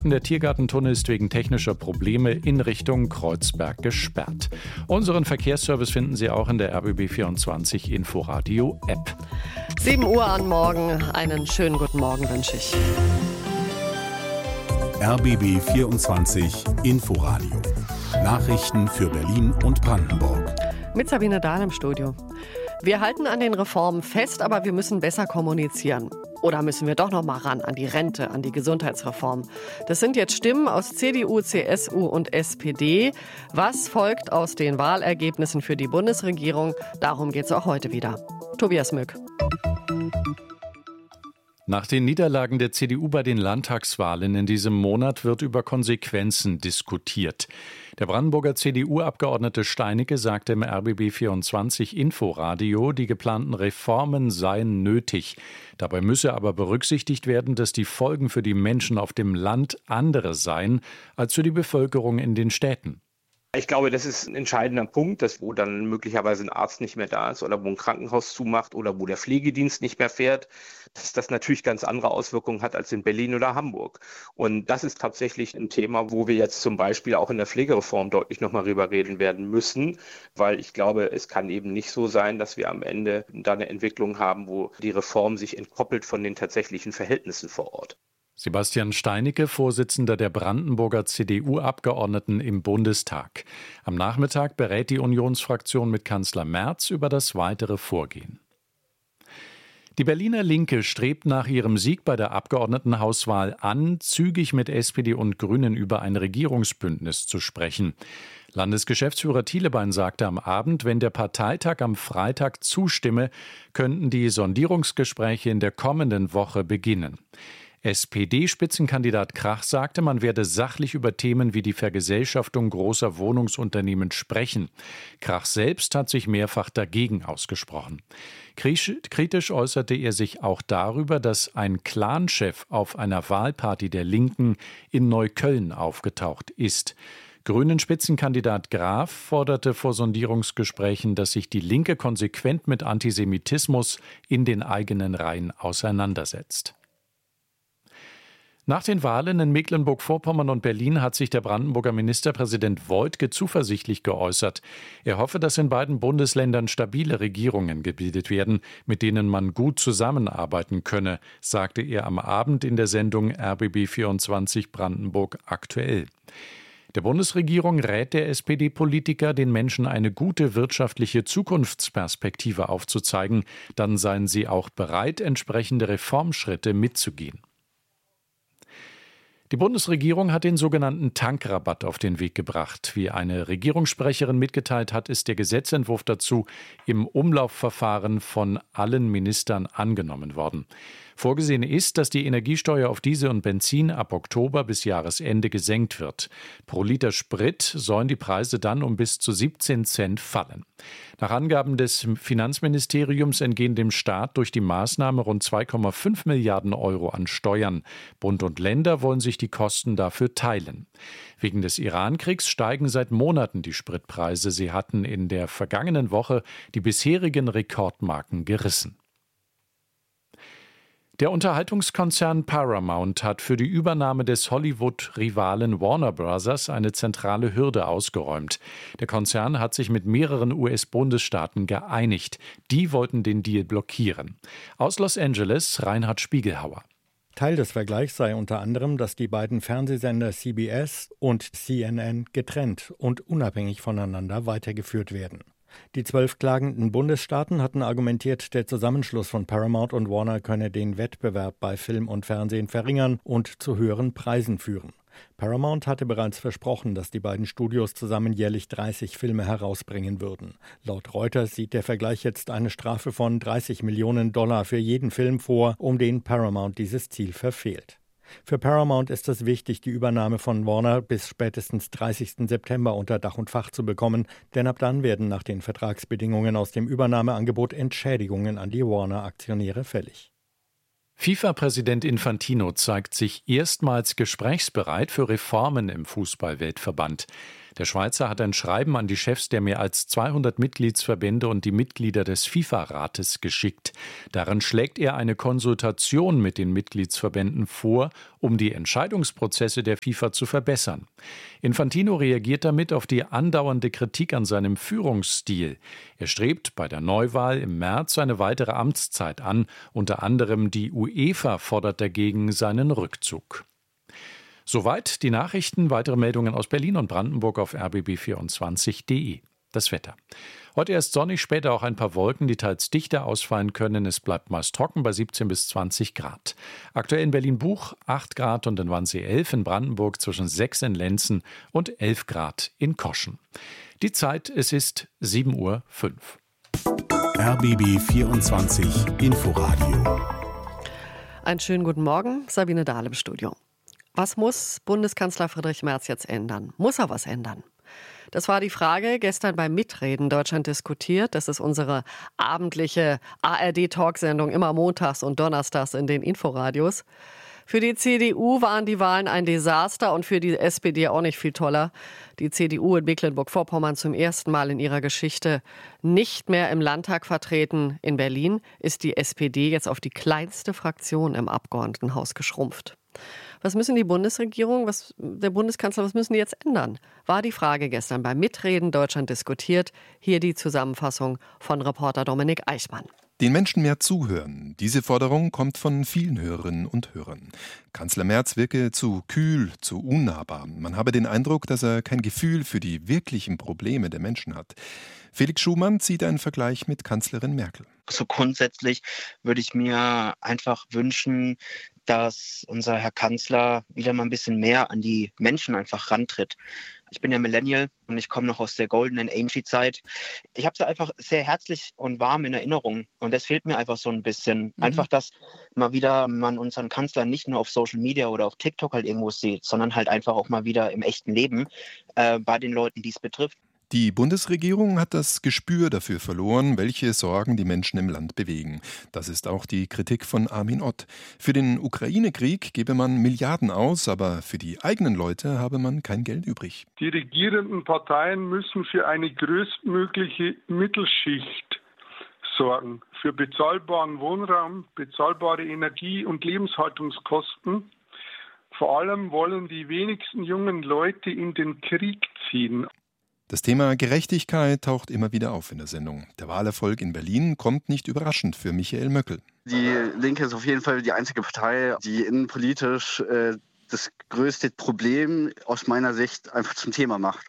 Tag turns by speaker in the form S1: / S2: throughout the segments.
S1: Der Tiergartentunnel ist wegen technischer Probleme in Richtung Kreuzberg gesperrt. Unseren Verkehrsservice finden Sie auch in der RBB24 Inforadio App.
S2: 7 Uhr am Morgen. Einen schönen guten Morgen wünsche ich.
S3: RBB24 Inforadio. Nachrichten für Berlin und Brandenburg.
S2: Mit Sabine Dahl im Studio. Wir halten an den Reformen fest, aber wir müssen besser kommunizieren. Oder müssen wir doch noch mal ran an die Rente, an die Gesundheitsreform? Das sind jetzt Stimmen aus CDU, CSU und SPD. Was folgt aus den Wahlergebnissen für die Bundesregierung? Darum geht es auch heute wieder. Tobias Mück.
S1: Nach den Niederlagen der CDU bei den Landtagswahlen in diesem Monat wird über Konsequenzen diskutiert. Der Brandenburger CDU-Abgeordnete Steinecke sagte im RBB24 Inforadio, die geplanten Reformen seien nötig. Dabei müsse aber berücksichtigt werden, dass die Folgen für die Menschen auf dem Land andere seien als für die Bevölkerung in den Städten.
S4: Ich glaube, das ist ein entscheidender Punkt, dass wo dann möglicherweise ein Arzt nicht mehr da ist oder wo ein Krankenhaus zumacht oder wo der Pflegedienst nicht mehr fährt, dass das natürlich ganz andere Auswirkungen hat als in Berlin oder Hamburg. Und das ist tatsächlich ein Thema, wo wir jetzt zum Beispiel auch in der Pflegereform deutlich nochmal drüber reden werden müssen, weil ich glaube, es kann eben nicht so sein, dass wir am Ende da eine Entwicklung haben, wo die Reform sich entkoppelt von den tatsächlichen Verhältnissen vor Ort.
S1: Sebastian Steinecke, Vorsitzender der Brandenburger CDU-Abgeordneten im Bundestag. Am Nachmittag berät die Unionsfraktion mit Kanzler Merz über das weitere Vorgehen. Die Berliner Linke strebt nach ihrem Sieg bei der Abgeordnetenhauswahl an, zügig mit SPD und Grünen über ein Regierungsbündnis zu sprechen. Landesgeschäftsführer Thielebein sagte am Abend, wenn der Parteitag am Freitag zustimme, könnten die Sondierungsgespräche in der kommenden Woche beginnen. SPD-Spitzenkandidat Krach sagte, man werde sachlich über Themen wie die Vergesellschaftung großer Wohnungsunternehmen sprechen. Krach selbst hat sich mehrfach dagegen ausgesprochen. Kritisch äußerte er sich auch darüber, dass ein Clanchef auf einer Wahlparty der Linken in Neukölln aufgetaucht ist. Grünen-Spitzenkandidat Graf forderte vor Sondierungsgesprächen, dass sich die Linke konsequent mit Antisemitismus in den eigenen Reihen auseinandersetzt. Nach den Wahlen in Mecklenburg-Vorpommern und Berlin hat sich der Brandenburger Ministerpräsident Woidke zuversichtlich geäußert. Er hoffe, dass in beiden Bundesländern stabile Regierungen gebildet werden, mit denen man gut zusammenarbeiten könne, sagte er am Abend in der Sendung RBB24 Brandenburg aktuell. Der Bundesregierung rät der SPD-Politiker, den Menschen eine gute wirtschaftliche Zukunftsperspektive aufzuzeigen. Dann seien sie auch bereit, entsprechende Reformschritte mitzugehen. Die Bundesregierung hat den sogenannten Tankrabatt auf den Weg gebracht. Wie eine Regierungssprecherin mitgeteilt hat, ist der Gesetzentwurf dazu im Umlaufverfahren von allen Ministern angenommen worden. Vorgesehen ist, dass die Energiesteuer auf Diesel und Benzin ab Oktober bis Jahresende gesenkt wird. Pro Liter Sprit sollen die Preise dann um bis zu 17 Cent fallen. Nach Angaben des Finanzministeriums entgehen dem Staat durch die Maßnahme rund 2,5 Milliarden Euro an Steuern. Bund und Länder wollen sich die Kosten dafür teilen. Wegen des Irankriegs steigen seit Monaten die Spritpreise. Sie hatten in der vergangenen Woche die bisherigen Rekordmarken gerissen. Der Unterhaltungskonzern Paramount hat für die Übernahme des Hollywood-Rivalen Warner Bros. Eine zentrale Hürde ausgeräumt. Der Konzern hat sich mit mehreren US-Bundesstaaten geeinigt. Die wollten den Deal blockieren. Aus Los Angeles Reinhard Spiegelhauer.
S5: Teil des Vergleichs sei unter anderem, dass die beiden Fernsehsender CBS und CNN getrennt und unabhängig voneinander weitergeführt werden. Die 12 klagenden Bundesstaaten hatten argumentiert, der Zusammenschluss von Paramount und Warner könne den Wettbewerb bei Film und Fernsehen verringern und zu höheren Preisen führen. Paramount hatte bereits versprochen, dass die beiden Studios zusammen jährlich 30 Filme herausbringen würden. Laut Reuters sieht der Vergleich jetzt eine Strafe von $30 Millionen für jeden Film vor, um den Paramount dieses Ziel verfehlt. Für Paramount ist es wichtig, die Übernahme von Warner bis spätestens 30. September unter Dach und Fach zu bekommen, denn ab dann werden nach den Vertragsbedingungen aus dem Übernahmeangebot Entschädigungen an die Warner-Aktionäre fällig.
S1: FIFA-Präsident Infantino zeigt sich erstmals gesprächsbereit für Reformen im Fußball-Weltverband. Der Schweizer hat ein Schreiben an die Chefs der mehr als 200 Mitgliedsverbände und die Mitglieder des FIFA-Rates geschickt. Darin schlägt er eine Konsultation mit den Mitgliedsverbänden vor, um die Entscheidungsprozesse der FIFA zu verbessern. Infantino reagiert damit auf die andauernde Kritik an seinem Führungsstil. Er strebt bei der Neuwahl im März eine weitere Amtszeit an. Unter anderem die UEFA fordert dagegen seinen Rückzug. Soweit die Nachrichten. Weitere Meldungen aus Berlin und Brandenburg auf rbb24.de. Das Wetter. Heute erst sonnig, später auch ein paar Wolken, die teils dichter ausfallen können. Es bleibt meist trocken bei 17 bis 20 Grad. Aktuell in Berlin-Buch 8 Grad und in Wannsee 11, in Brandenburg zwischen 6 in Lenzen und 11 Grad in Koschen. Die Zeit, es ist 7:05 Uhr.
S3: RBB 24 Inforadio.
S2: Einen schönen guten Morgen, Sabine Dahl im Studio. Was muss Bundeskanzler Friedrich Merz jetzt ändern? Muss er was ändern? Das war die Frage gestern beim Mitreden Deutschland diskutiert. Das ist unsere abendliche ARD-Talksendung, immer montags und donnerstags in den Inforadios. Für die CDU waren die Wahlen ein Desaster und für die SPD auch nicht viel toller. Die CDU in Mecklenburg-Vorpommern zum ersten Mal in ihrer Geschichte nicht mehr im Landtag vertreten. In Berlin ist die SPD jetzt auf die kleinste Fraktion im Abgeordnetenhaus geschrumpft. Was müssen die Bundesregierung, der Bundeskanzler, was müssen die jetzt ändern? War die Frage gestern beim Mitreden Deutschland diskutiert. Hier die Zusammenfassung von Reporter Dominik Eichmann.
S6: Den Menschen mehr zuhören. Diese Forderung kommt von vielen Hörerinnen und Hörern. Kanzler Merz wirke zu kühl, zu unnahbar. Man habe den Eindruck, dass er kein Gefühl für die wirklichen Probleme der Menschen hat. Felix Schumann zieht einen Vergleich mit Kanzlerin Merkel.
S7: So grundsätzlich würde ich mir einfach wünschen, dass unser Herr Kanzler wieder mal ein bisschen mehr an die Menschen einfach rantritt. Ich bin ja Millennial und ich komme noch aus der goldenen Angie-Zeit. Ich habe sie einfach sehr herzlich und warm in Erinnerung und das fehlt mir einfach so ein bisschen. Einfach, dass mal wieder man unseren Kanzler nicht nur auf Social Media oder auf TikTok halt irgendwo sieht, sondern halt einfach auch mal wieder im echten Leben bei den Leuten, die es betrifft.
S6: Die Bundesregierung hat das Gespür dafür verloren, welche Sorgen die Menschen im Land bewegen. Das ist auch die Kritik von Armin Ott. Für den Ukraine-Krieg gebe man Milliarden aus, aber für die eigenen Leute habe man kein Geld übrig.
S8: Die regierenden Parteien müssen für eine größtmögliche Mittelschicht sorgen. Für bezahlbaren Wohnraum, bezahlbare Energie- und Lebenshaltungskosten. Vor allem wollen die wenigsten jungen Leute in den Krieg ziehen.
S6: Das Thema Gerechtigkeit taucht immer wieder auf in der Sendung. Der Wahlerfolg in Berlin kommt nicht überraschend für Michael Möckel.
S9: Die Linke ist auf jeden Fall die einzige Partei, die innenpolitisch das größte Problem aus meiner Sicht einfach zum Thema macht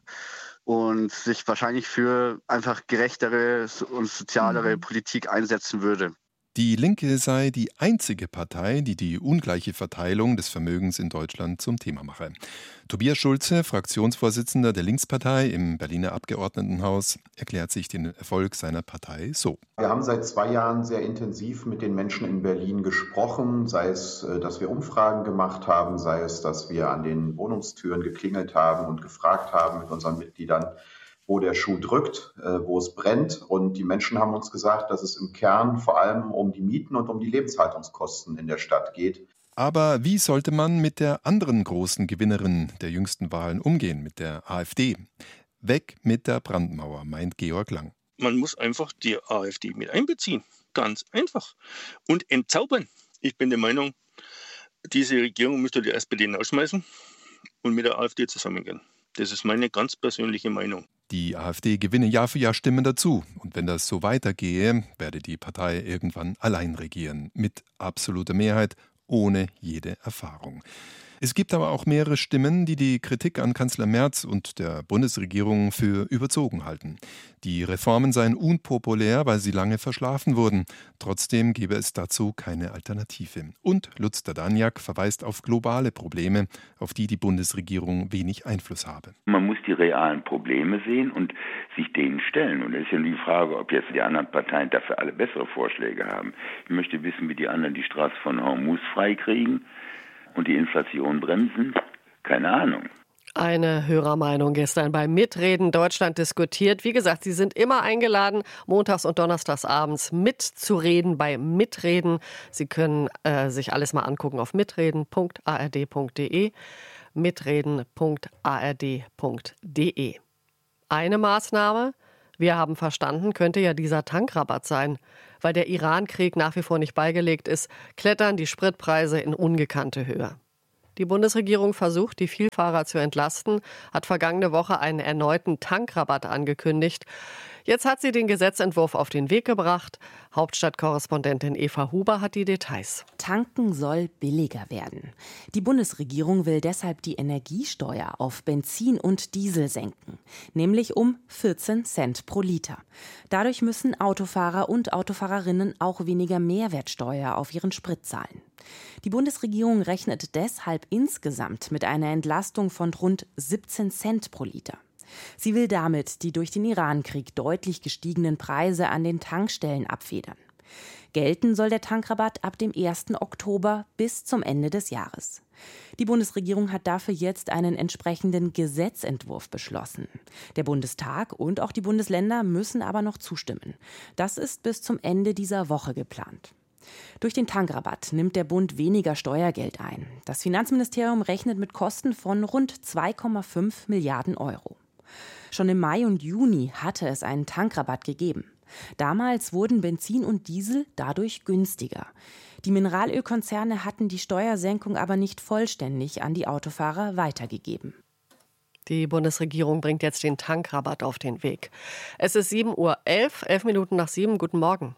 S9: und sich wahrscheinlich für einfach gerechtere und sozialere Politik einsetzen würde.
S6: Die Linke sei die einzige Partei, die die ungleiche Verteilung des Vermögens in Deutschland zum Thema mache. Tobias Schulze, Fraktionsvorsitzender der Linkspartei im Berliner Abgeordnetenhaus, erklärt sich den Erfolg seiner Partei so.
S10: Wir haben seit 2 Jahren sehr intensiv mit den Menschen in Berlin gesprochen, sei es, dass wir Umfragen gemacht haben, sei es, dass wir an den Wohnungstüren geklingelt haben und gefragt haben mit unseren Mitgliedern, wo der Schuh drückt, wo es brennt. Und die Menschen haben uns gesagt, dass es im Kern vor allem um die Mieten und um die Lebenshaltungskosten in der Stadt geht.
S6: Aber wie sollte man mit der anderen großen Gewinnerin der jüngsten Wahlen umgehen, mit der AfD? Weg mit der Brandmauer, meint Georg Lang.
S11: Man muss einfach die AfD mit einbeziehen. Ganz einfach. Und entzaubern. Ich bin der Meinung, diese Regierung müsste die SPD rausschmeißen und mit der AfD zusammengehen. Das ist meine ganz persönliche Meinung.
S6: Die AfD gewinne Jahr für Jahr Stimmen dazu. Und wenn das so weitergehe, werde die Partei irgendwann allein regieren. Mit absoluter Mehrheit, ohne jede Erfahrung. Es gibt aber auch mehrere Stimmen, die die Kritik an Kanzler Merz und der Bundesregierung für überzogen halten. Die Reformen seien unpopulär, weil sie lange verschlafen wurden. Trotzdem gebe es dazu keine Alternative. Und Lutz Daniak verweist auf globale Probleme, auf die die Bundesregierung wenig Einfluss habe.
S12: Man muss die realen Probleme sehen und sich denen stellen. Und es ist ja die Frage, ob jetzt die anderen Parteien dafür alle bessere Vorschläge haben. Ich möchte wissen, wie die anderen die Straße von Hormuz freikriegen und die Inflation bremsen? Keine Ahnung.
S2: Eine Hörermeinung gestern beim Mitreden Deutschland diskutiert. Wie gesagt, Sie sind immer eingeladen, montags und donnerstags abends mitzureden bei Mitreden. Sie können sich alles mal angucken auf mitreden.ard.de. mitreden.ard.de. Eine Maßnahme, wir haben verstanden, könnte ja dieser Tankrabatt sein. Weil der Iran-Krieg nach wie vor nicht beigelegt ist, klettern die Spritpreise in ungekannte Höhe. Die Bundesregierung versucht, die Vielfahrer zu entlasten, hat vergangene Woche einen erneuten Tankrabatt angekündigt. Jetzt hat sie den Gesetzentwurf auf den Weg gebracht. Hauptstadtkorrespondentin Eva Huber hat die Details.
S13: Tanken soll billiger werden. Die Bundesregierung will deshalb die Energiesteuer auf Benzin und Diesel senken, nämlich um 14 Cent pro Liter. Dadurch müssen Autofahrer und Autofahrerinnen auch weniger Mehrwertsteuer auf ihren Sprit zahlen. Die Bundesregierung rechnet deshalb insgesamt mit einer Entlastung von rund 17 Cent pro Liter. Sie will damit die durch den Iran-Krieg deutlich gestiegenen Preise an den Tankstellen abfedern. Gelten soll der Tankrabatt ab dem 1. Oktober bis zum Ende des Jahres. Die Bundesregierung hat dafür jetzt einen entsprechenden Gesetzentwurf beschlossen. Der Bundestag und auch die Bundesländer müssen aber noch zustimmen. Das ist bis zum Ende dieser Woche geplant. Durch den Tankrabatt nimmt der Bund weniger Steuergeld ein. Das Finanzministerium rechnet mit Kosten von rund 2,5 Milliarden Euro. Schon im Mai und Juni hatte es einen Tankrabatt gegeben. Damals wurden Benzin und Diesel dadurch günstiger. Die Mineralölkonzerne hatten die Steuersenkung aber nicht vollständig an die Autofahrer weitergegeben.
S2: Die Bundesregierung bringt jetzt den Tankrabatt auf den Weg. Es ist 7:11 Uhr, 11 Minuten nach 7. Guten Morgen.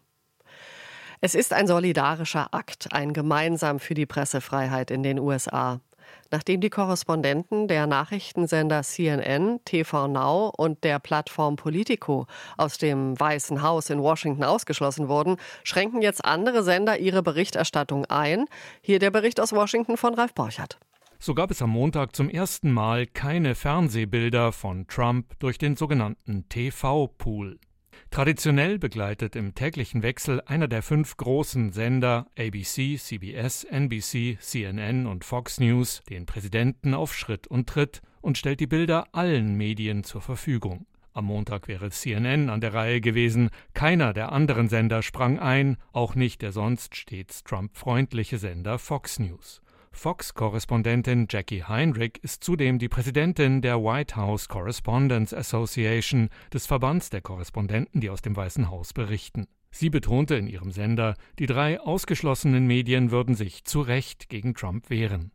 S2: Es ist ein solidarischer Akt, ein gemeinsam für die Pressefreiheit in den USA. Nachdem die Korrespondenten der Nachrichtensender CNN, TV Now und der Plattform Politico aus dem Weißen Haus in Washington ausgeschlossen wurden, schränken jetzt andere Sender ihre Berichterstattung ein. Hier der Bericht aus Washington von Ralf Borchert.
S14: So gab es am Montag zum ersten Mal keine Fernsehbilder von Trump durch den sogenannten TV-Pool. Traditionell begleitet im täglichen Wechsel einer der 5 großen Sender ABC, CBS, NBC, CNN und Fox News den Präsidenten auf Schritt und Tritt und stellt die Bilder allen Medien zur Verfügung. Am Montag wäre CNN an der Reihe gewesen. Keiner der anderen Sender sprang ein, auch nicht der sonst stets Trump-freundliche Sender Fox News. Fox-Korrespondentin Jackie Heinrich ist zudem die Präsidentin der White House Correspondents Association, des Verbands der Korrespondenten, die aus dem Weißen Haus berichten. Sie betonte in ihrem Sender, die 3 ausgeschlossenen Medien würden sich zu Recht gegen Trump wehren.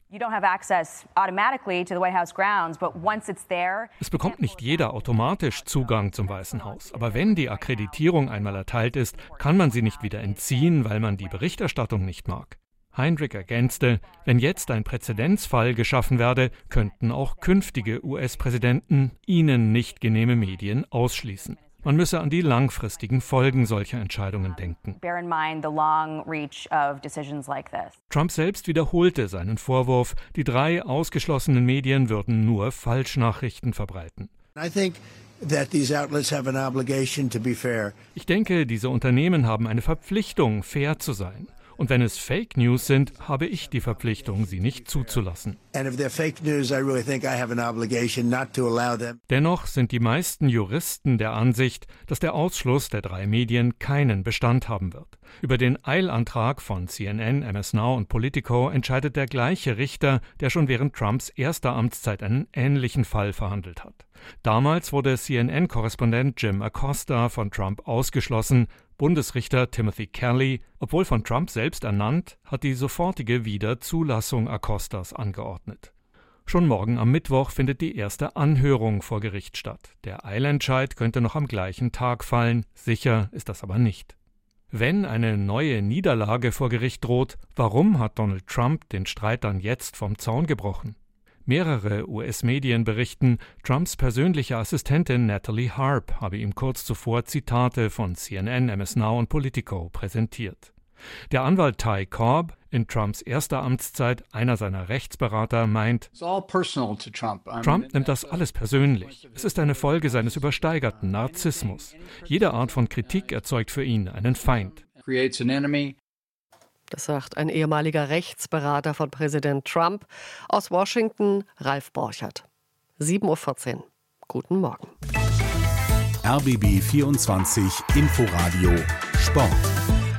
S14: Es bekommt nicht jeder automatisch Zugang zum Weißen Haus. Aber wenn die Akkreditierung einmal erteilt ist, kann man sie nicht wieder entziehen, weil man die Berichterstattung nicht mag. Heinrich ergänzte, wenn jetzt ein Präzedenzfall geschaffen werde, könnten auch künftige US-Präsidenten ihnen nicht genehme Medien ausschließen. Man müsse an die langfristigen Folgen solcher Entscheidungen denken. Trump selbst wiederholte seinen Vorwurf, die 3 ausgeschlossenen Medien würden nur Falschnachrichten verbreiten. Ich denke, diese Unternehmen haben eine Verpflichtung, fair zu sein. Und wenn es Fake News sind, habe ich die Verpflichtung, sie nicht zuzulassen. Dennoch sind die meisten Juristen der Ansicht, dass der Ausschluss der 3 Medien keinen Bestand haben wird. Über den Eilantrag von CNN, MS Now und Politico entscheidet der gleiche Richter, der schon während Trumps erster Amtszeit einen ähnlichen Fall verhandelt hat. Damals wurde CNN-Korrespondent Jim Acosta von Trump ausgeschlossen. Bundesrichter Timothy Kelly, obwohl von Trump selbst ernannt, hat die sofortige Wiederzulassung Acostas angeordnet. Schon morgen am Mittwoch findet die erste Anhörung vor Gericht statt. Der Eilentscheid könnte noch am gleichen Tag fallen, sicher ist das aber nicht. Wenn eine neue Niederlage vor Gericht droht, warum hat Donald Trump den Streit dann jetzt vom Zaun gebrochen? Mehrere US-Medien berichten, Trumps persönliche Assistentin Natalie Harp habe ihm kurz zuvor Zitate von CNN, MS Now und Politico präsentiert. Der Anwalt Ty Cobb, in Trumps erster Amtszeit einer seiner Rechtsberater, meint, Trump nimmt das alles persönlich. Es ist eine Folge seines übersteigerten Narzissmus. Jede Art von Kritik erzeugt für ihn einen Feind.
S2: Das sagt ein ehemaliger Rechtsberater von Präsident Trump aus Washington, Ralf Borchert. 7:14 Uhr. Guten Morgen.
S3: RBB 24 Inforadio Sport.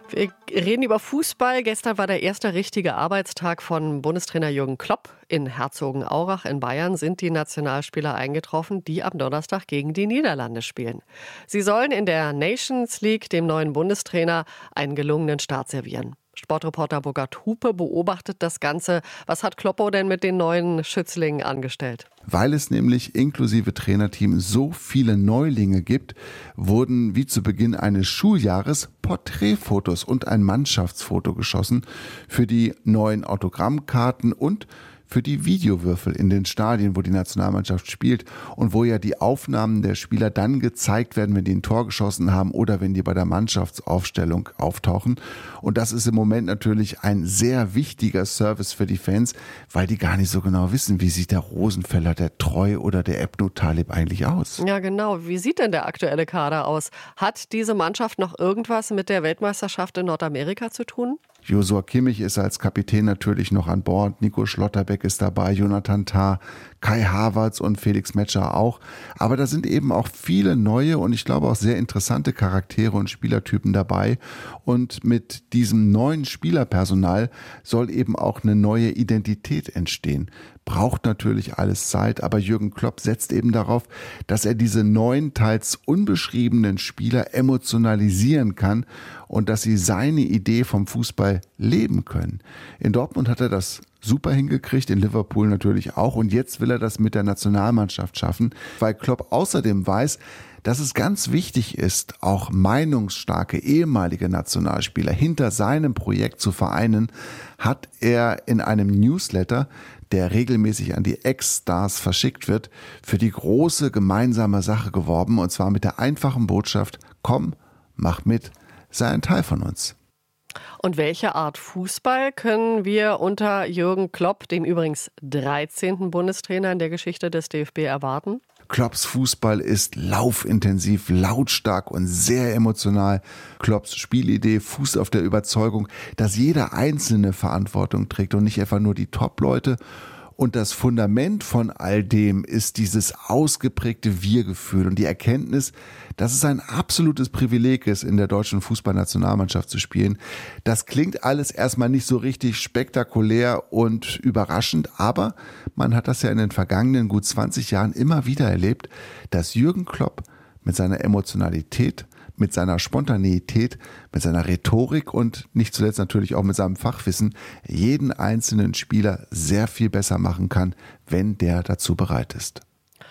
S2: Wir reden über Fußball. Gestern war der erste richtige Arbeitstag von Bundestrainer Jürgen Klopp. In Herzogenaurach in Bayern sind die Nationalspieler eingetroffen, die am Donnerstag gegen die Niederlande spielen. Sie sollen in der Nations League dem neuen Bundestrainer einen gelungenen Start servieren. Sportreporter Burkhard Hupe beobachtet das Ganze. Was hat Kloppo denn mit den neuen Schützlingen angestellt?
S15: Weil es nämlich inklusive Trainerteam so viele Neulinge gibt, wurden wie zu Beginn eines Schuljahres Porträtfotos und ein Mannschaftsfoto geschossen für die neuen Autogrammkarten und für die Videowürfel in den Stadien, wo die Nationalmannschaft spielt und wo ja die Aufnahmen der Spieler dann gezeigt werden, wenn die ein Tor geschossen haben oder wenn die bei der Mannschaftsaufstellung auftauchen. Und das ist im Moment natürlich ein sehr wichtiger Service für die Fans, weil die gar nicht so genau wissen, wie sieht der Rosenfeller, der Treu oder der Ebnu Talib eigentlich aus.
S2: Ja, genau. Wie sieht denn der aktuelle Kader aus? Hat diese Mannschaft noch irgendwas mit der Weltmeisterschaft in Nordamerika zu tun?
S15: Joshua Kimmich ist als Kapitän natürlich noch an Bord, Nico Schlotterbeck ist dabei, Jonathan Tah, Kai Havertz und Felix Metscher auch. Aber da sind eben auch viele neue und ich glaube auch sehr interessante Charaktere und Spielertypen dabei. Und mit diesem neuen Spielerpersonal soll eben auch eine neue Identität entstehen. Braucht natürlich alles Zeit, aber Jürgen Klopp setzt eben darauf, dass er diese neuen, teils unbeschriebenen Spieler emotionalisieren kann und dass sie seine Idee vom Fußball leben können. In Dortmund hat er das super hingekriegt, in Liverpool natürlich auch und jetzt will er das mit der Nationalmannschaft schaffen, weil Klopp außerdem weiß, dass es ganz wichtig ist, auch meinungsstarke ehemalige Nationalspieler hinter seinem Projekt zu vereinen, hat er in einem Newsletter, der regelmäßig an die Ex-Stars verschickt wird, für die große gemeinsame Sache geworben und zwar mit der einfachen Botschaft: Komm, mach mit, sei ein Teil von uns.
S2: Und welche Art Fußball können wir unter Jürgen Klopp, dem übrigens 13. Bundestrainer in der Geschichte des DFB, erwarten?
S15: Klopps Fußball ist laufintensiv, lautstark und sehr emotional. Klopps Spielidee fußt auf der Überzeugung, dass jeder Einzelne Verantwortung trägt und nicht einfach nur die Top-Leute. Und das Fundament von all dem ist dieses ausgeprägte Wir-Gefühl und die Erkenntnis, dass es ein absolutes Privileg ist, in der deutschen Fußballnationalmannschaft zu spielen. Das klingt alles erstmal nicht so richtig spektakulär und überraschend, aber man hat das ja in den vergangenen gut 20 Jahren immer wieder erlebt, dass Jürgen Klopp mit seiner Emotionalität, mit seiner Spontaneität, mit seiner Rhetorik und nicht zuletzt natürlich auch mit seinem Fachwissen jeden einzelnen Spieler sehr viel besser machen kann, wenn der dazu bereit ist.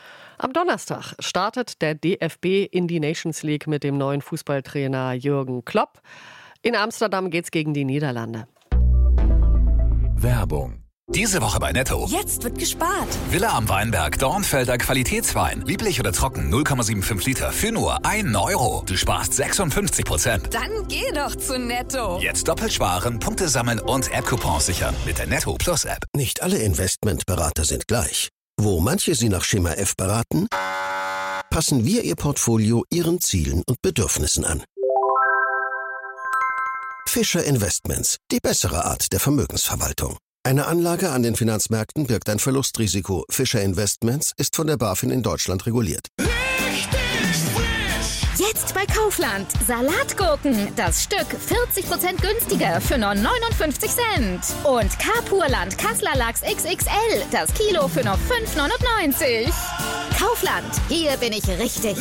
S2: Am Donnerstag startet der DFB in die Nations League mit dem neuen Fußballtrainer Jürgen Klopp. In Amsterdam geht's gegen die Niederlande.
S16: Werbung. Diese Woche bei Netto.
S17: Jetzt wird gespart.
S16: Villa am Weinberg, Dornfelder Qualitätswein. Lieblich oder trocken, 0,75 Liter für nur 1 Euro. Du sparst 56%.
S17: Dann geh doch zu Netto.
S16: Jetzt doppelt sparen, Punkte sammeln und App-Coupons sichern mit der Netto Plus App.
S18: Nicht alle Investmentberater sind gleich. Wo manche Sie nach Schema F beraten, passen wir Ihr Portfolio Ihren Zielen und Bedürfnissen an. Fischer Investments, die bessere Art der Vermögensverwaltung. Eine Anlage an den Finanzmärkten birgt ein Verlustrisiko. Fischer Investments ist von der BaFin in Deutschland reguliert.
S17: Jetzt bei Kaufland. Salatgurken. Das Stück 40% günstiger für nur 59 Cent. Und Kapurland Kassler Lachs XXL. Das Kilo für nur 5,99. Kaufland. Hier bin ich richtig.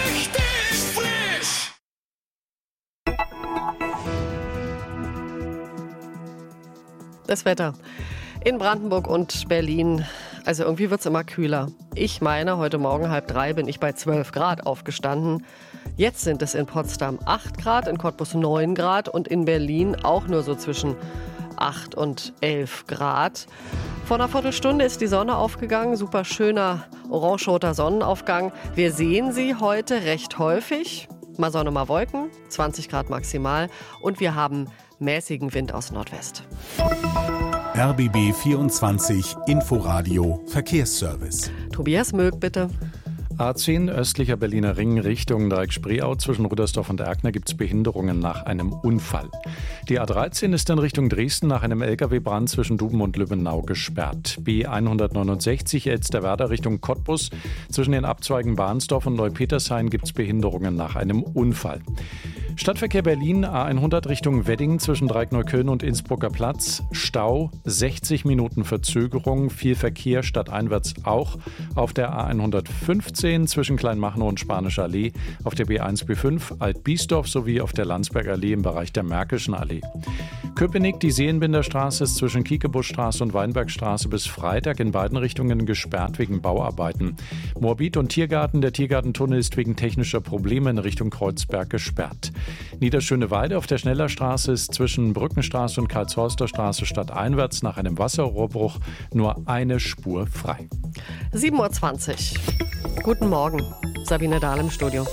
S2: Das Wetter in Brandenburg und Berlin. Also irgendwie wird es immer kühler. Ich meine, heute Morgen 2:30 bin ich bei 12 Grad aufgestanden. Jetzt sind es in Potsdam 8 Grad, in Cottbus 9 Grad und in Berlin auch nur so zwischen 8 und 11 Grad. Vor einer Viertelstunde ist die Sonne aufgegangen. Super schöner orange-roter Sonnenaufgang. Wir sehen sie heute recht häufig. Mal Sonne, mal Wolken, 20 Grad maximal. Und wir haben mäßigen Wind aus Nordwest.
S3: RBB 24 Inforadio Verkehrsservice.
S2: Tobias Mög, bitte.
S1: A10 östlicher Berliner Ring Richtung Dreieck-Spreeau zwischen Rüdersdorf und Erkner gibt es Behinderungen nach einem Unfall. Die A13 ist in Richtung Dresden nach einem Lkw-Brand zwischen Duben und Lübbenau gesperrt. B169 Elsterwerda Richtung Cottbus zwischen den Abzweigen Bahnsdorf und Neupetershain gibt es Behinderungen nach einem Unfall. Stadtverkehr Berlin, A100 Richtung Wedding zwischen Dreieckneukölln und Innsbrucker Platz. Stau, 60 Minuten Verzögerung, viel Verkehr stadteinwärts auch. Auf der A115 zwischen Kleinmachnow und Spanischer Allee, auf der B1, B5, Alt-Biesdorf sowie auf der Landsberger Allee im Bereich der Märkischen Allee. Köpenick, die Seelenbinderstraße ist zwischen Kiekebuschstraße und Weinbergstraße bis Freitag in beiden Richtungen gesperrt wegen Bauarbeiten. Moabit und Tiergarten, der Tiergartentunnel ist wegen technischer Probleme in Richtung Kreuzberg gesperrt. Niederschöneweide auf der Schnellerstraße ist zwischen Brückenstraße und Karlshorster Straße stadteinwärts nach einem Wasserrohrbruch nur eine Spur frei.
S2: 7:20 Uhr. Guten Morgen. Sabine Dahl im Studio.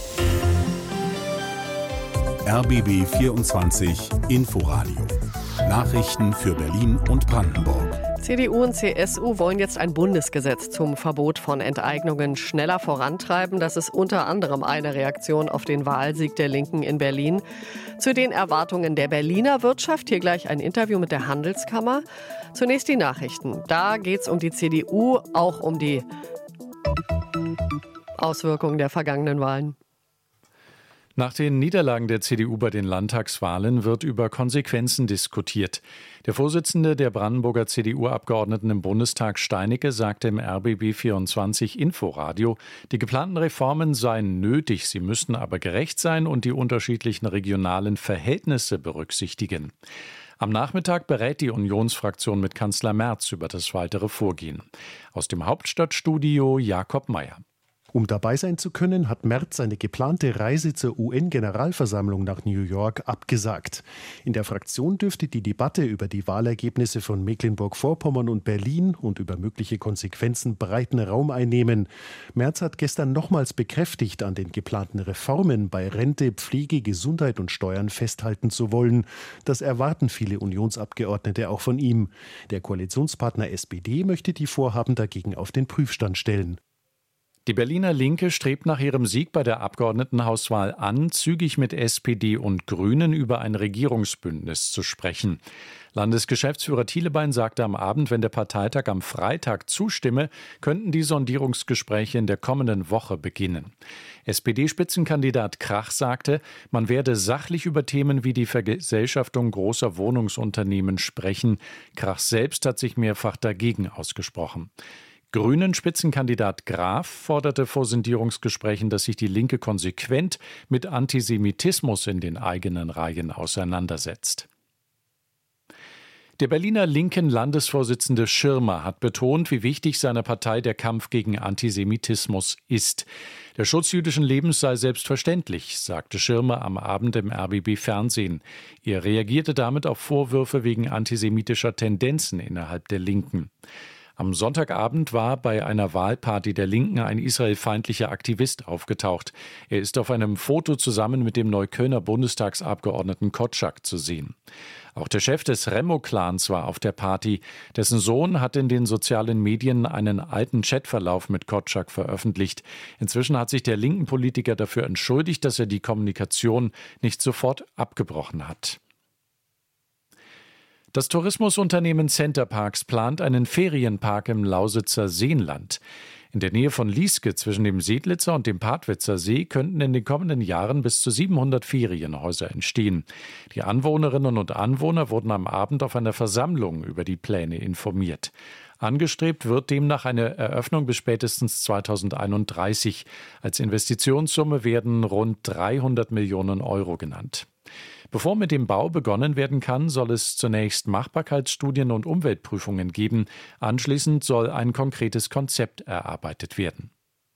S3: RBB 24 Inforadio. Nachrichten für Berlin und Brandenburg.
S2: CDU und CSU wollen jetzt ein Bundesgesetz zum Verbot von Enteignungen schneller vorantreiben. Das ist unter anderem eine Reaktion auf den Wahlsieg der Linken in Berlin. Zu den Erwartungen der Berliner Wirtschaft hier gleich ein Interview mit der Handelskammer. Zunächst die Nachrichten. Da geht es um die CDU, auch um die Auswirkungen der vergangenen Wahlen.
S1: Nach den Niederlagen der CDU bei den Landtagswahlen wird über Konsequenzen diskutiert. Der Vorsitzende der Brandenburger CDU-Abgeordneten im Bundestag, Steinicke, sagte im RBB 24 Inforadio, die geplanten Reformen seien nötig, sie müssten aber gerecht sein und die unterschiedlichen regionalen Verhältnisse berücksichtigen. Am Nachmittag berät die Unionsfraktion mit Kanzler Merz über das weitere Vorgehen. Aus dem Hauptstadtstudio Jakob Mayer.
S19: Um dabei sein zu können, hat Merz seine geplante Reise zur UN-Generalversammlung nach New York abgesagt. In der Fraktion dürfte die Debatte über die Wahlergebnisse von Mecklenburg-Vorpommern und Berlin und über mögliche Konsequenzen breiten Raum einnehmen. Merz hat gestern nochmals bekräftigt, an den geplanten Reformen bei Rente, Pflege, Gesundheit und Steuern festhalten zu wollen. Das erwarten viele Unionsabgeordnete auch von ihm. Der Koalitionspartner SPD möchte die Vorhaben dagegen auf den Prüfstand stellen.
S1: Die Berliner Linke strebt nach ihrem Sieg bei der Abgeordnetenhauswahl an, zügig mit SPD und Grünen über ein Regierungsbündnis zu sprechen. Landesgeschäftsführer Thielebein sagte am Abend, wenn der Parteitag am Freitag zustimme, könnten die Sondierungsgespräche in der kommenden Woche beginnen. SPD-Spitzenkandidat Krach sagte, man werde sachlich über Themen wie die Vergesellschaftung großer Wohnungsunternehmen sprechen. Krach selbst hat sich mehrfach dagegen ausgesprochen. Grünen-Spitzenkandidat Graf forderte vor Sondierungsgesprächen, dass sich die Linke konsequent mit Antisemitismus in den eigenen Reihen auseinandersetzt. Der Berliner linken Landesvorsitzende Schirmer hat betont, wie wichtig seiner Partei der Kampf gegen Antisemitismus ist. Der Schutz jüdischen Lebens sei selbstverständlich, sagte Schirmer am Abend im RBB Fernsehen. Er reagierte damit auf Vorwürfe wegen antisemitischer Tendenzen innerhalb der Linken. Am Sonntagabend war bei einer Wahlparty der Linken ein israelfeindlicher Aktivist aufgetaucht. Er ist auf einem Foto zusammen mit dem Neuköllner Bundestagsabgeordneten Kotschak zu sehen. Auch der Chef des Remo-Clans war auf der Party. Dessen Sohn hat in den sozialen Medien einen alten Chatverlauf mit Kotschak veröffentlicht. Inzwischen hat sich der linken Politiker dafür entschuldigt, dass er die Kommunikation nicht sofort abgebrochen hat. Das Tourismusunternehmen Centerparks plant einen Ferienpark im Lausitzer Seenland. In der Nähe von Lieske zwischen dem Sedlitzer und dem Partwitzer See könnten in den kommenden Jahren bis zu 700 Ferienhäuser entstehen. Die Anwohnerinnen und Anwohner wurden am Abend auf einer Versammlung über die Pläne informiert. Angestrebt wird demnach eine Eröffnung bis spätestens 2031. Als Investitionssumme werden rund 300 Millionen Euro genannt. Bevor mit dem Bau begonnen werden kann, soll es zunächst Machbarkeitsstudien und Umweltprüfungen geben. Anschließend soll ein konkretes Konzept erarbeitet werden.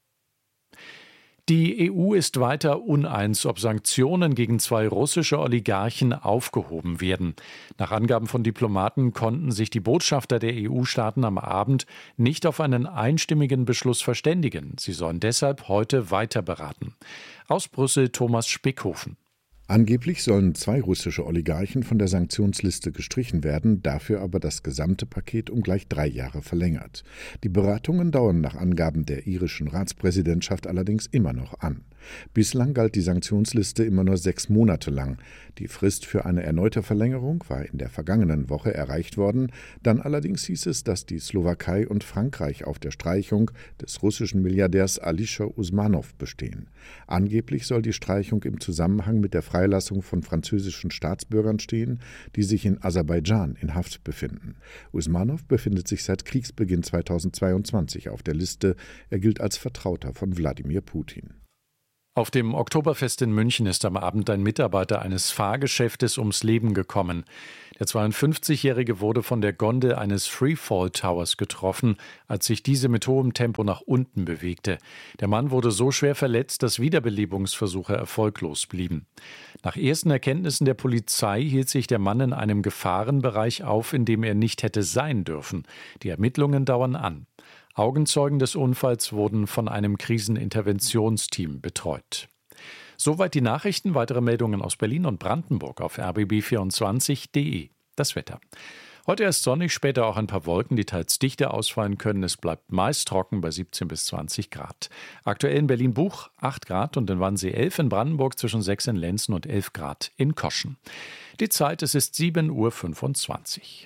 S1: Die EU ist weiter uneins, ob Sanktionen gegen 2 russische Oligarchen aufgehoben werden. Nach Angaben von Diplomaten konnten sich die Botschafter der EU-Staaten am Abend nicht auf einen einstimmigen Beschluss verständigen. Sie sollen deshalb heute weiter beraten. Aus Brüssel Thomas Spickhofen.
S20: Angeblich sollen 2 russische Oligarchen von der Sanktionsliste gestrichen werden, dafür aber das gesamte Paket um gleich 3 Jahre verlängert. Die Beratungen dauern nach Angaben der irischen Ratspräsidentschaft allerdings immer noch an. Bislang galt die Sanktionsliste immer nur 6 Monate lang. Die Frist für eine erneute Verlängerung war in der vergangenen Woche erreicht worden. Dann allerdings hieß es, dass die Slowakei und Frankreich auf der Streichung des russischen Milliardärs Alisher Usmanov bestehen. Angeblich soll die Streichung im Zusammenhang mit der Freilassung von französischen Staatsbürgern stehen, die sich in Aserbaidschan in Haft befinden. Usmanov befindet sich seit Kriegsbeginn 2022 auf der Liste. Er gilt als Vertrauter von Wladimir Putin.
S1: Auf dem Oktoberfest in München ist am Abend ein Mitarbeiter eines Fahrgeschäftes ums Leben gekommen. Der 52-Jährige wurde von der Gondel eines Freefall Towers getroffen, als sich diese mit hohem Tempo nach unten bewegte. Der Mann wurde so schwer verletzt, dass Wiederbelebungsversuche erfolglos blieben. Nach ersten Erkenntnissen der Polizei hielt sich der Mann in einem Gefahrenbereich auf, in dem er nicht hätte sein dürfen. Die Ermittlungen dauern an. Augenzeugen des Unfalls wurden von einem Kriseninterventionsteam betreut. Soweit die Nachrichten. Weitere Meldungen aus Berlin und Brandenburg auf rbb24.de. Das Wetter. Heute erst sonnig, später auch ein paar Wolken, die teils dichter ausfallen können. Es bleibt meist trocken bei 17 bis 20 Grad. Aktuell in Berlin-Buch 8 Grad und in Wannsee 11, in Brandenburg zwischen 6 in Lenzen und 11 Grad in Koschen. Die Zeit, es ist 7:25 Uhr.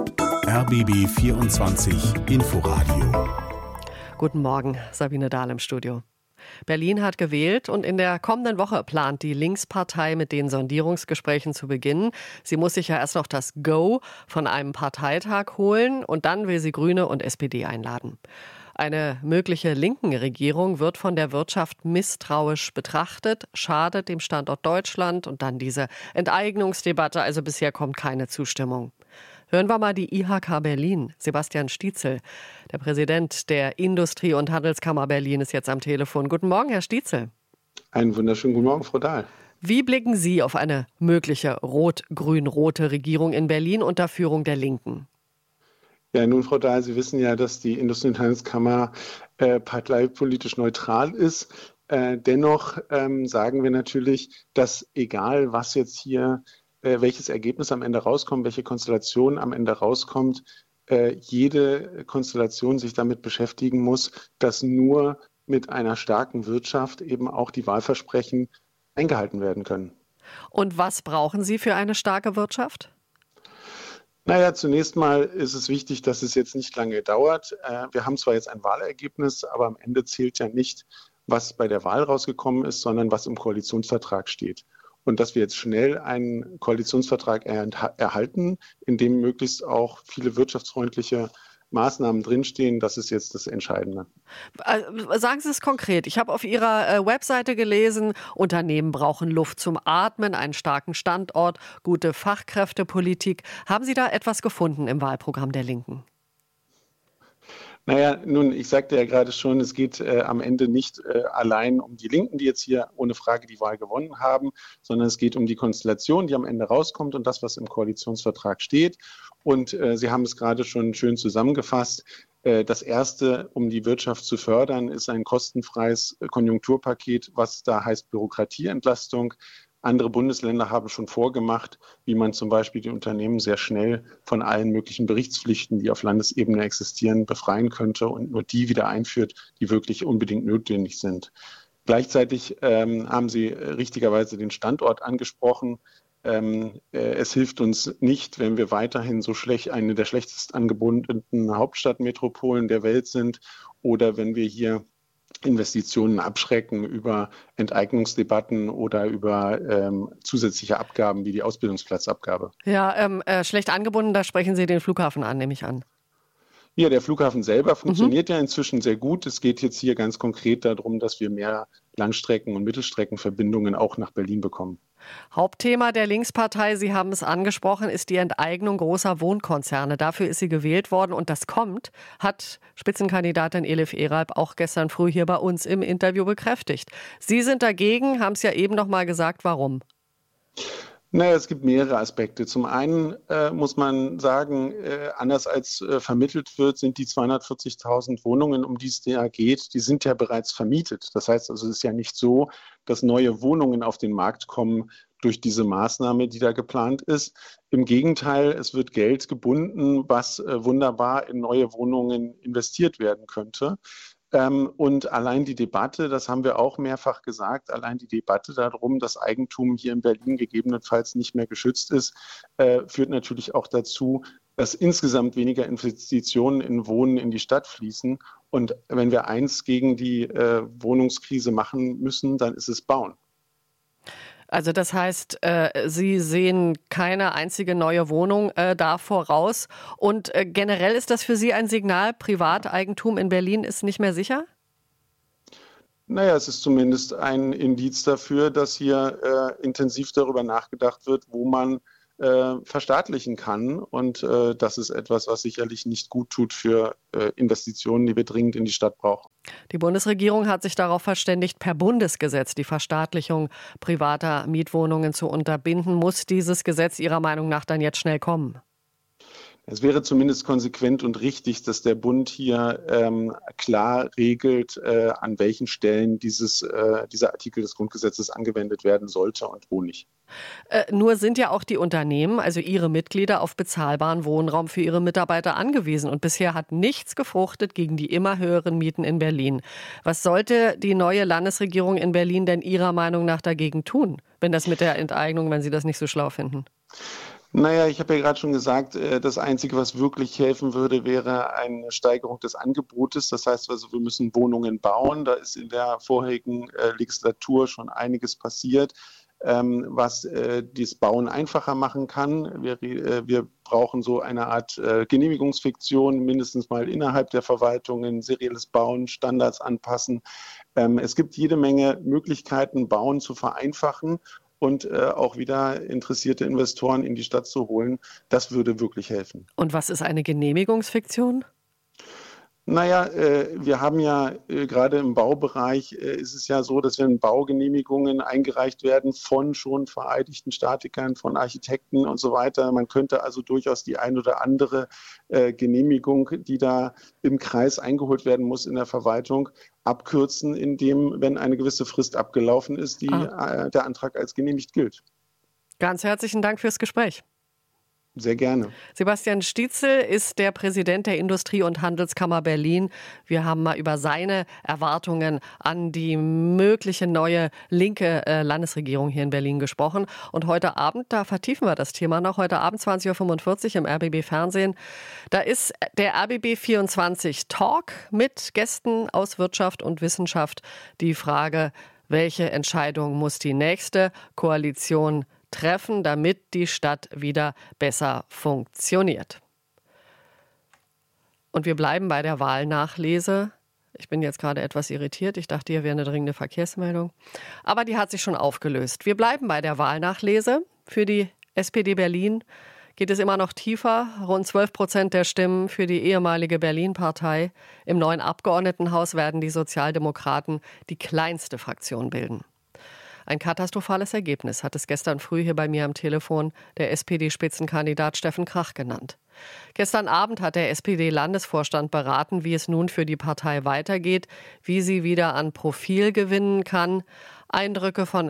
S3: RBB 24 Inforadio.
S2: Guten Morgen, Sabine Dahl im Studio. Berlin hat gewählt und in der kommenden Woche plant die Linkspartei mit den Sondierungsgesprächen zu beginnen. Sie muss sich ja erst noch das Go von einem Parteitag holen und dann will sie Grüne und SPD einladen. Eine mögliche linken Regierung wird von der Wirtschaft misstrauisch betrachtet, schadet dem Standort Deutschland und dann diese Enteignungsdebatte. Also bisher kommt keine Zustimmung. Hören wir mal die IHK Berlin. Sebastian Stietzel, der Präsident der Industrie- und Handelskammer Berlin, ist jetzt am Telefon. Guten Morgen, Herr Stietzel.
S21: Einen wunderschönen guten Morgen, Frau Dahl.
S2: Wie blicken Sie auf eine mögliche rot-grün-rote Regierung in Berlin unter Führung der Linken?
S21: Ja, nun, Frau Dahl, Sie wissen ja, dass die Industrie- und Handelskammer parteipolitisch neutral ist. Dennoch sagen wir natürlich, dass egal was jetzt hier welches Ergebnis am Ende rauskommt, welche Konstellation am Ende rauskommt, jede Konstellation sich damit beschäftigen muss, dass nur mit einer starken Wirtschaft eben auch die Wahlversprechen eingehalten werden können.
S2: Und was brauchen Sie für eine starke Wirtschaft?
S21: Naja, zunächst mal ist es wichtig, dass es jetzt nicht lange dauert. Wir haben zwar jetzt ein Wahlergebnis, aber am Ende zählt ja nicht, was bei der Wahl rausgekommen ist, sondern was im Koalitionsvertrag steht. Und dass wir jetzt schnell einen Koalitionsvertrag erhalten, in dem möglichst auch viele wirtschaftsfreundliche Maßnahmen drinstehen, das ist jetzt das Entscheidende.
S2: Sagen Sie es konkret. Ich habe auf Ihrer Webseite gelesen, Unternehmen brauchen Luft zum Atmen, einen starken Standort, gute Fachkräftepolitik. Haben Sie da etwas gefunden im Wahlprogramm der Linken?
S21: Naja, nun, ich sagte ja gerade schon, es geht am Ende nicht allein um die Linken, die jetzt hier ohne Frage die Wahl gewonnen haben, sondern es geht um die Konstellation, die am Ende rauskommt und das, was im Koalitionsvertrag steht. Und Sie haben es gerade schon schön zusammengefasst. Das Erste, um die Wirtschaft zu fördern, ist ein kostenfreies Konjunkturpaket, was da heißt Bürokratieentlastung. Andere Bundesländer haben schon vorgemacht, wie man zum Beispiel die Unternehmen sehr schnell von allen möglichen Berichtspflichten, die auf Landesebene existieren, befreien könnte und nur die wieder einführt, die wirklich unbedingt notwendig sind. Gleichzeitig haben Sie richtigerweise den Standort angesprochen. Es hilft uns nicht, wenn wir weiterhin so schlecht, eine der schlechtest angebundenen Hauptstadtmetropolen der Welt sind oder wenn wir hier Investitionen abschrecken über Enteignungsdebatten oder über zusätzliche Abgaben wie die Ausbildungsplatzabgabe.
S2: Ja, schlecht angebunden, da sprechen Sie den Flughafen an, nehme ich an.
S21: Ja, der Flughafen selber funktioniert ja inzwischen sehr gut. Es geht jetzt hier ganz konkret darum, dass wir mehr Langstrecken- und Mittelstreckenverbindungen auch nach Berlin bekommen.
S2: Hauptthema der Linkspartei, Sie haben es angesprochen, ist die Enteignung großer Wohnkonzerne. Dafür ist sie gewählt worden und das kommt, hat Spitzenkandidatin Elif Eralp auch gestern früh hier bei uns im Interview bekräftigt. Sie sind dagegen, haben es ja eben noch mal gesagt, warum?
S21: Naja, es gibt mehrere Aspekte. Zum einen muss man sagen, anders als vermittelt wird, sind die 240.000 Wohnungen, um die es da geht, die sind ja bereits vermietet. Das heißt also, es ist ja nicht so, dass neue Wohnungen auf den Markt kommen durch diese Maßnahme, die da geplant ist. Im Gegenteil, es wird Geld gebunden, was wunderbar in neue Wohnungen investiert werden könnte. Und allein die Debatte, das haben wir auch mehrfach gesagt, allein die Debatte darum, dass Eigentum hier in Berlin gegebenenfalls nicht mehr geschützt ist, führt natürlich auch dazu, dass insgesamt weniger Investitionen in Wohnen in die Stadt fließen. Und wenn wir eins gegen die Wohnungskrise machen müssen, dann ist es Bauen.
S2: Also das heißt, Sie sehen keine einzige neue Wohnung da voraus. Und generell ist das für Sie ein Signal, Privateigentum in Berlin ist nicht mehr sicher?
S21: Naja, es ist zumindest ein Indiz dafür, dass hier intensiv darüber nachgedacht wird, wo man verstaatlichen kann. Und das ist etwas, was sicherlich nicht gut tut für Investitionen, die wir dringend in die Stadt brauchen.
S2: Die Bundesregierung hat sich darauf verständigt, per Bundesgesetz die Verstaatlichung privater Mietwohnungen zu unterbinden. Muss dieses Gesetz Ihrer Meinung nach dann jetzt schnell kommen?
S21: Es wäre zumindest konsequent und richtig, dass der Bund hier klar regelt, an welchen Stellen dieser Artikel des Grundgesetzes angewendet werden sollte und wo nicht.
S2: Nur sind ja auch die Unternehmen, also ihre Mitglieder, auf bezahlbaren Wohnraum für ihre Mitarbeiter angewiesen. Und bisher hat nichts gefruchtet gegen die immer höheren Mieten in Berlin. Was sollte die neue Landesregierung in Berlin denn Ihrer Meinung nach dagegen tun, wenn Sie das nicht so schlau finden?
S21: Naja, ich habe ja gerade schon gesagt, das Einzige, was wirklich helfen würde, wäre eine Steigerung des Angebotes. Das heißt also, wir müssen Wohnungen bauen. Da ist in der vorherigen Legislatur schon einiges passiert, was das Bauen einfacher machen kann. Wir brauchen so eine Art Genehmigungsfiktion, mindestens mal innerhalb der Verwaltungen, serielles Bauen, Standards anpassen. Es gibt jede Menge Möglichkeiten, Bauen zu vereinfachen und auch wieder interessierte Investoren in die Stadt zu holen. Das würde wirklich helfen.
S2: Und was ist eine Genehmigungsfiktion?
S21: Naja, wir haben ja gerade im Baubereich ist es ja so, dass wenn Baugenehmigungen eingereicht werden von schon vereidigten Statikern, von Architekten und so weiter. Man könnte also durchaus die ein oder andere Genehmigung, die da im Kreis eingeholt werden muss in der Verwaltung, abkürzen, indem, wenn eine gewisse Frist abgelaufen ist, der Antrag als genehmigt gilt.
S2: Ganz herzlichen Dank fürs Gespräch.
S21: Sehr gerne.
S2: Sebastian Stietzel ist der Präsident der Industrie- und Handelskammer Berlin. Wir haben mal über seine Erwartungen an die mögliche neue linke Landesregierung hier in Berlin gesprochen. Und heute Abend, da vertiefen wir das Thema noch, heute Abend 20.45 Uhr im RBB Fernsehen. Da ist der RBB 24 Talk mit Gästen aus Wirtschaft und Wissenschaft. Die Frage, welche Entscheidung muss die nächste Koalition treffen, damit die Stadt wieder besser funktioniert. Und wir bleiben bei der Wahlnachlese. Ich bin jetzt gerade etwas irritiert. Ich dachte, hier wäre eine dringende Verkehrsmeldung. Aber die hat sich schon aufgelöst. Wir bleiben bei der Wahlnachlese. Für die SPD Berlin geht es immer noch tiefer. Rund 12% der Stimmen für die ehemalige Berlin-Partei. Im neuen Abgeordnetenhaus werden die Sozialdemokraten die kleinste Fraktion bilden. Ein katastrophales Ergebnis hat es gestern früh hier bei mir am Telefon der SPD-Spitzenkandidat Steffen Krach genannt. Gestern Abend hat der SPD-Landesvorstand beraten, wie es nun für die Partei weitergeht, wie sie wieder an Profil gewinnen kann. Eindrücke von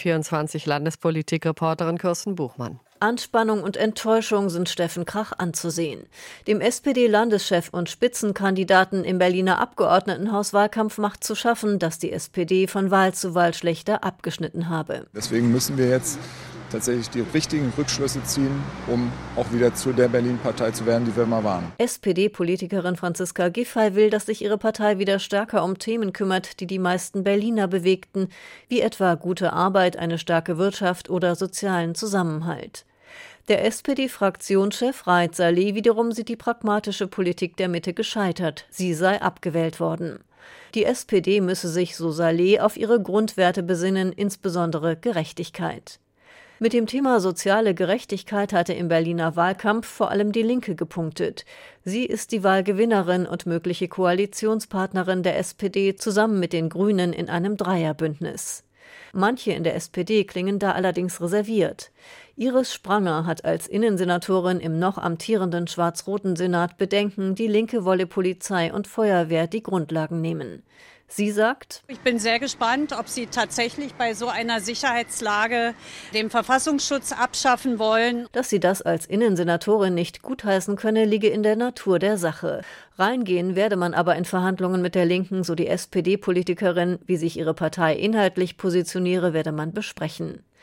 S2: RBB24-Landespolitik-Reporterin Kirsten Buchmann.
S4: Anspannung und Enttäuschung sind Steffen Krach anzusehen. Dem SPD-Landeschef und Spitzenkandidaten im Berliner Abgeordnetenhaus-Wahlkampf macht zu schaffen, dass die SPD von Wahl zu Wahl schlechter abgeschnitten habe.
S22: Deswegen müssen wir jetzt tatsächlich die richtigen Rückschlüsse ziehen, um auch wieder zu der Berlin-Partei zu werden, die wir mal waren.
S4: SPD-Politikerin Franziska Giffey will, dass sich ihre Partei wieder stärker um Themen kümmert, die die meisten Berliner bewegten, wie etwa gute Arbeit, eine starke Wirtschaft oder sozialen Zusammenhalt. Der SPD-Fraktionschef Raed Saleh wiederum sieht die pragmatische Politik der Mitte gescheitert. Sie sei abgewählt worden. Die SPD müsse sich, so Saleh, auf ihre Grundwerte besinnen, insbesondere Gerechtigkeit. Mit dem Thema soziale Gerechtigkeit hatte im Berliner Wahlkampf vor allem die Linke gepunktet. Sie ist die Wahlgewinnerin und mögliche Koalitionspartnerin der SPD zusammen mit den Grünen in einem Dreierbündnis. Manche in der SPD klingen da allerdings reserviert. Iris Spranger hat als Innensenatorin im noch amtierenden schwarz-roten Senat Bedenken, die Linke wolle Polizei und Feuerwehr die Grundlagen nehmen. Sie sagt:
S23: Ich bin sehr gespannt, ob Sie tatsächlich bei so einer Sicherheitslage den Verfassungsschutz abschaffen wollen.
S4: Dass sie das als Innensenatorin nicht gutheißen könne, liege in der Natur der Sache. Reingehen werde man aber in Verhandlungen mit der Linken, so die SPD-Politikerin. Wie sich ihre Partei inhaltlich positioniere, werde man besprechen.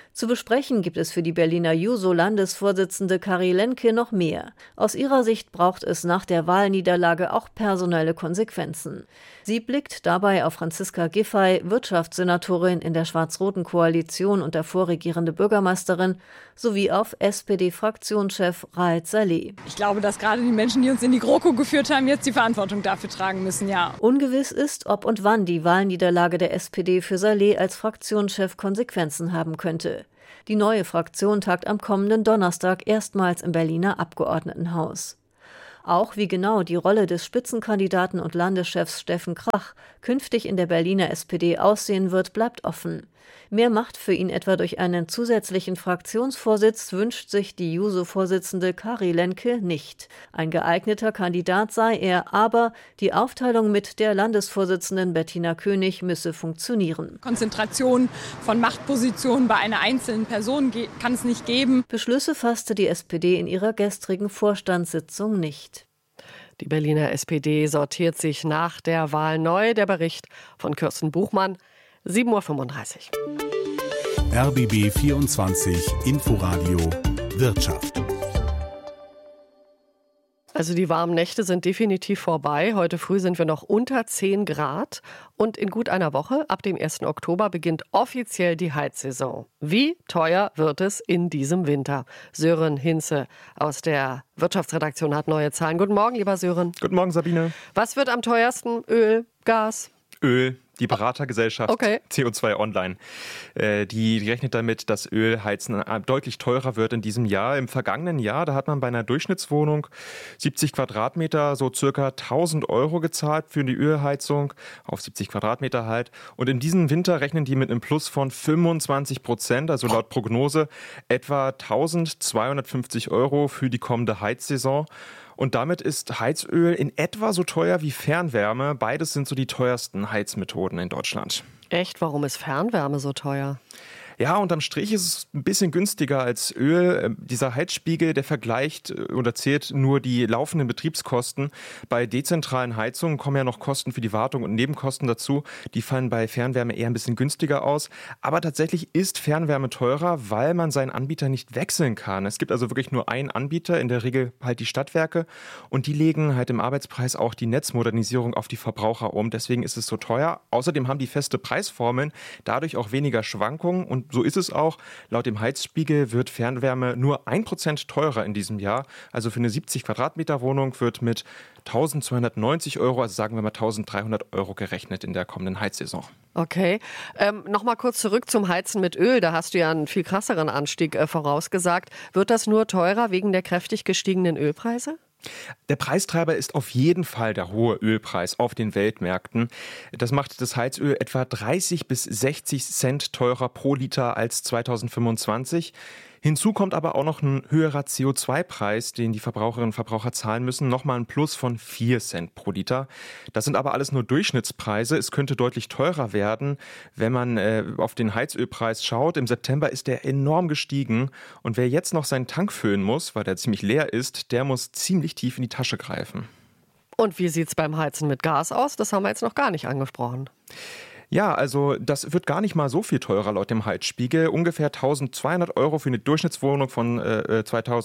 S4: Zu besprechen gibt es für die Berliner Juso-Landesvorsitzende Kari Lemke noch mehr. Aus ihrer Sicht braucht es nach der Wahlniederlage auch personelle Konsequenzen. Sie blickt dabei auf Franziska Giffey, Wirtschaftssenatorin in der schwarz-roten Koalition und davor regierende Bürgermeisterin, sowie auf SPD-Fraktionschef Raed Saleh.
S5: Ich glaube, dass gerade die Menschen, die uns in die GroKo geführt haben, jetzt die Verantwortung dafür tragen müssen, ja.
S4: Ungewiss ist, ob und wann die Wahlniederlage der SPD für Saleh als Fraktionschef Konsequenzen haben könnte. Die neue Fraktion tagt am kommenden Donnerstag erstmals im Berliner Abgeordnetenhaus. Auch wie genau die Rolle des Spitzenkandidaten und Landeschefs Steffen Krach künftig in der Berliner SPD aussehen wird, bleibt offen. Mehr Macht für ihn etwa durch einen zusätzlichen Fraktionsvorsitz wünscht sich die Juso-Vorsitzende Kari Lemke nicht. Ein geeigneter Kandidat sei er, aber die Aufteilung mit der Landesvorsitzenden Bettina König müsse funktionieren.
S5: Konzentration von Machtpositionen bei einer einzelnen Person kann es nicht geben.
S2: Beschlüsse fasste die SPD in ihrer gestrigen Vorstandssitzung nicht. Die Berliner SPD sortiert sich nach der Wahl neu. Der Bericht von Kirsten Buchmann, 7:35 Uhr.
S3: RBB 24 Inforadio Wirtschaft.
S2: Also die warmen Nächte sind definitiv vorbei. Heute früh sind wir noch unter 10 Grad. Und in gut einer Woche, ab dem 1. Oktober, beginnt offiziell die Heizsaison. Wie teuer wird es in diesem Winter? Sören Hinze aus der Wirtschaftsredaktion hat neue Zahlen. Guten Morgen, lieber Sören.
S7: Guten Morgen, Sabine.
S2: Was wird am teuersten? Öl, Gas?
S7: Öl. Die Beratergesellschaft CO2 Online, die rechnet damit, dass Ölheizen deutlich teurer wird in diesem Jahr. Im vergangenen Jahr, da hat man bei einer Durchschnittswohnung 70 Quadratmeter so circa 1.000 € gezahlt für die Ölheizung, auf 70 Quadratmeter halt. Und in diesem Winter rechnen die mit einem Plus von 25%, also laut Prognose etwa 1.250 € für die kommende Heizsaison. Und damit ist Heizöl in etwa so teuer wie Fernwärme. Beides sind so die teuersten Heizmethoden in Deutschland.
S2: Echt? Warum ist Fernwärme so teuer?
S7: Ja, unterm Strich ist es ein bisschen günstiger als Öl. Dieser Heizspiegel, der vergleicht oder zählt nur die laufenden Betriebskosten. Bei dezentralen Heizungen kommen ja noch Kosten für die Wartung und Nebenkosten dazu. Die fallen bei Fernwärme eher ein bisschen günstiger aus. Aber tatsächlich ist Fernwärme teurer, weil man seinen Anbieter nicht wechseln kann. Es gibt also wirklich nur einen Anbieter, in der Regel halt die Stadtwerke. Und die legen halt im Arbeitspreis auch die Netzmodernisierung auf die Verbraucher um. Deswegen ist es so teuer. Außerdem haben die feste Preisformeln, dadurch auch weniger Schwankungen. Und so ist es auch. Laut dem Heizspiegel wird Fernwärme nur 1% teurer in diesem Jahr. Also für eine 70 Quadratmeter Wohnung wird mit 1.290 €, also sagen wir mal 1.300 € gerechnet in der kommenden Heizsaison.
S2: Okay. Nochmal kurz zurück zum Heizen mit Öl. Da hast du ja einen viel krasseren Anstieg vorausgesagt. Wird das nur teurer wegen der kräftig gestiegenen Ölpreise?
S7: Der Preistreiber ist auf jeden Fall der hohe Ölpreis auf den Weltmärkten. Das macht das Heizöl etwa 30 bis 60 Cent teurer pro Liter als 2025. Hinzu kommt aber auch noch ein höherer CO2-Preis, den die Verbraucherinnen und Verbraucher zahlen müssen. Nochmal ein Plus von 4 Cent pro Liter. Das sind aber alles nur Durchschnittspreise. Es könnte deutlich teurer werden, wenn man auf den Heizölpreis schaut. Im September ist der enorm gestiegen. Und wer jetzt noch seinen Tank füllen muss, weil der ziemlich leer ist, der muss ziemlich tief in die Tasche greifen.
S2: Und wie sieht es beim Heizen mit Gas aus? Das haben wir jetzt noch gar nicht angesprochen.
S7: Ja, also das wird gar nicht mal so viel teurer laut dem Heizspiegel. Ungefähr 1.200 € für eine Durchschnittswohnung von ungefähr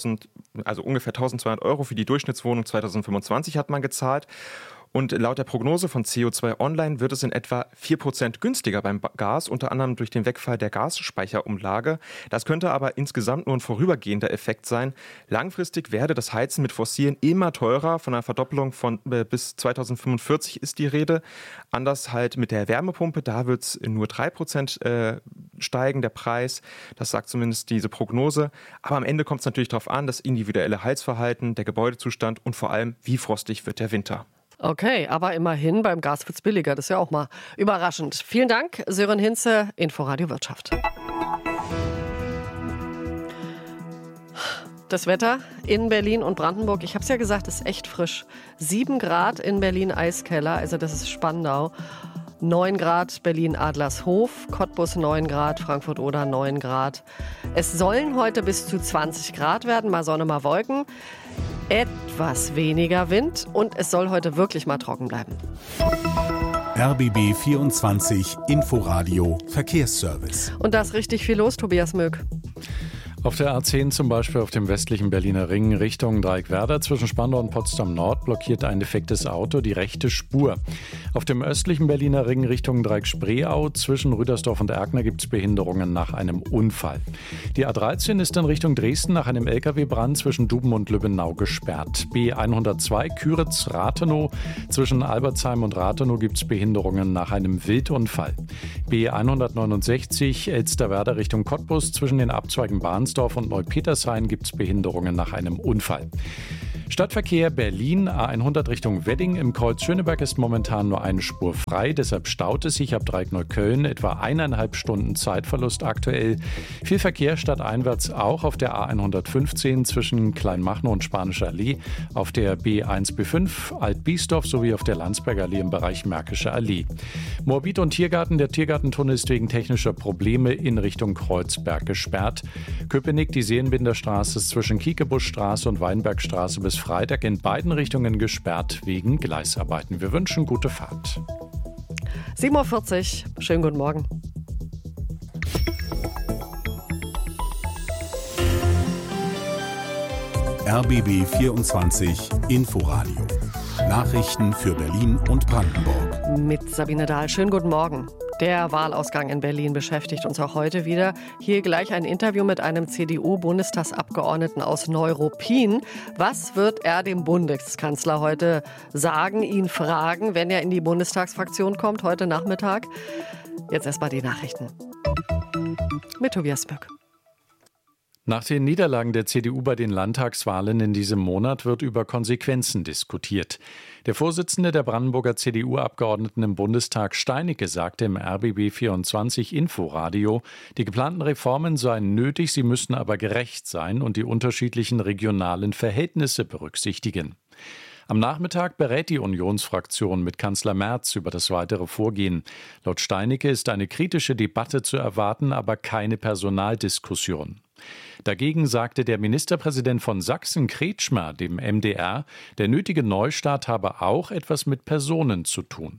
S7: 1.200 € für die Durchschnittswohnung 2025 hat man gezahlt. Und laut der Prognose von CO2 Online wird es in etwa 4% günstiger beim Gas, unter anderem durch den Wegfall der Gasspeicherumlage. Das könnte aber insgesamt nur ein vorübergehender Effekt sein. Langfristig werde das Heizen mit Fossilen immer teurer. Von einer Verdoppelung von bis 2045 ist die Rede. Anders halt mit der Wärmepumpe, da wird es nur 3% steigen, der Preis. Das sagt zumindest diese Prognose. Aber am Ende kommt es natürlich darauf an, das individuelle Heizverhalten, der Gebäudezustand und vor allem, wie frostig wird der Winter.
S2: Okay, aber immerhin beim Gas wird es billiger. Das ist ja auch mal überraschend. Vielen Dank, Sören Hinze, Inforadio Wirtschaft. Das Wetter in Berlin und Brandenburg, ich habe es ja gesagt, ist echt frisch. 7 Grad in Berlin Eiskeller, also das ist Spandau. 9 Grad Berlin-Adlershof, Cottbus 9 Grad, Frankfurt-Oder 9 Grad. Es sollen heute bis zu 20 Grad werden, mal Sonne, mal Wolken. Etwas weniger Wind und es soll heute wirklich mal trocken bleiben.
S3: RBB 24 Inforadio Verkehrsservice.
S2: Und da ist richtig viel los, Tobias Möck.
S1: Auf der A10 zum Beispiel auf dem westlichen Berliner Ring Richtung Dreieckwerder zwischen Spandau und Potsdam Nord blockiert ein defektes Auto die rechte Spur. Auf dem östlichen Berliner Ring Richtung Dreieck-Spreeau zwischen Rüdersdorf und Erkner gibt es Behinderungen nach einem Unfall. Die A13 ist in Richtung Dresden nach einem LKW-Brand zwischen Duben und Lübbenau gesperrt. B102 Küritz-Rathenow zwischen Albertsheim und Rathenow gibt es Behinderungen nach einem Wildunfall. B169 Elsterwerda Richtung Cottbus zwischen den Abzweigen Bahnsdorf und Neupetershain gibt es Behinderungen nach einem Unfall. Stadtverkehr Berlin, A100 Richtung Wedding. Im Kreuz Schöneberg ist momentan nur eine Spur frei, deshalb staut es sich ab Dreieck-Neukölln. Etwa 1,5 Stunden Zeitverlust aktuell. Viel Verkehr stadteinwärts auch auf der A115 zwischen Kleinmachnow und Spanische Allee, auf der B1-B5 Alt-Biesdorf sowie auf der Landsberger Allee im Bereich Märkische Allee. Moabit und Tiergarten. Der Tiergartentunnel ist wegen technischer Probleme in Richtung Kreuzberg gesperrt. Köpenick, die Seelenbinderstraße ist zwischen Kiekebuschstraße und Weinbergstraße bis Freitag in beiden Richtungen gesperrt wegen Gleisarbeiten. Wir wünschen gute Fahrt.
S2: 7:40 Uhr. Schönen guten Morgen.
S3: RBB 24 Inforadio. Nachrichten für Berlin und Brandenburg.
S2: Mit Sabine Dahl. Schönen guten Morgen. Der Wahlausgang in Berlin beschäftigt uns auch heute wieder. Hier gleich ein Interview mit einem CDU-Bundestagsabgeordneten aus Neuruppin. Was wird er dem Bundeskanzler heute sagen, ihn fragen, wenn er in die Bundestagsfraktion kommt, heute Nachmittag? Jetzt erstmal die Nachrichten. Mit Tobias Möck.
S1: Nach den Niederlagen der CDU bei den Landtagswahlen in diesem Monat wird über Konsequenzen diskutiert. Der Vorsitzende der Brandenburger CDU-Abgeordneten im Bundestag, Steinicke, sagte im RBB 24 Inforadio, die geplanten Reformen seien nötig, sie müssten aber gerecht sein und die unterschiedlichen regionalen Verhältnisse berücksichtigen. Am Nachmittag berät die Unionsfraktion mit Kanzler Merz über das weitere Vorgehen. Laut Steinicke ist eine kritische Debatte zu erwarten, aber keine Personaldiskussion. Dagegen sagte der Ministerpräsident von Sachsen, Kretschmer, dem MDR, der nötige Neustart habe auch etwas mit Personen zu tun.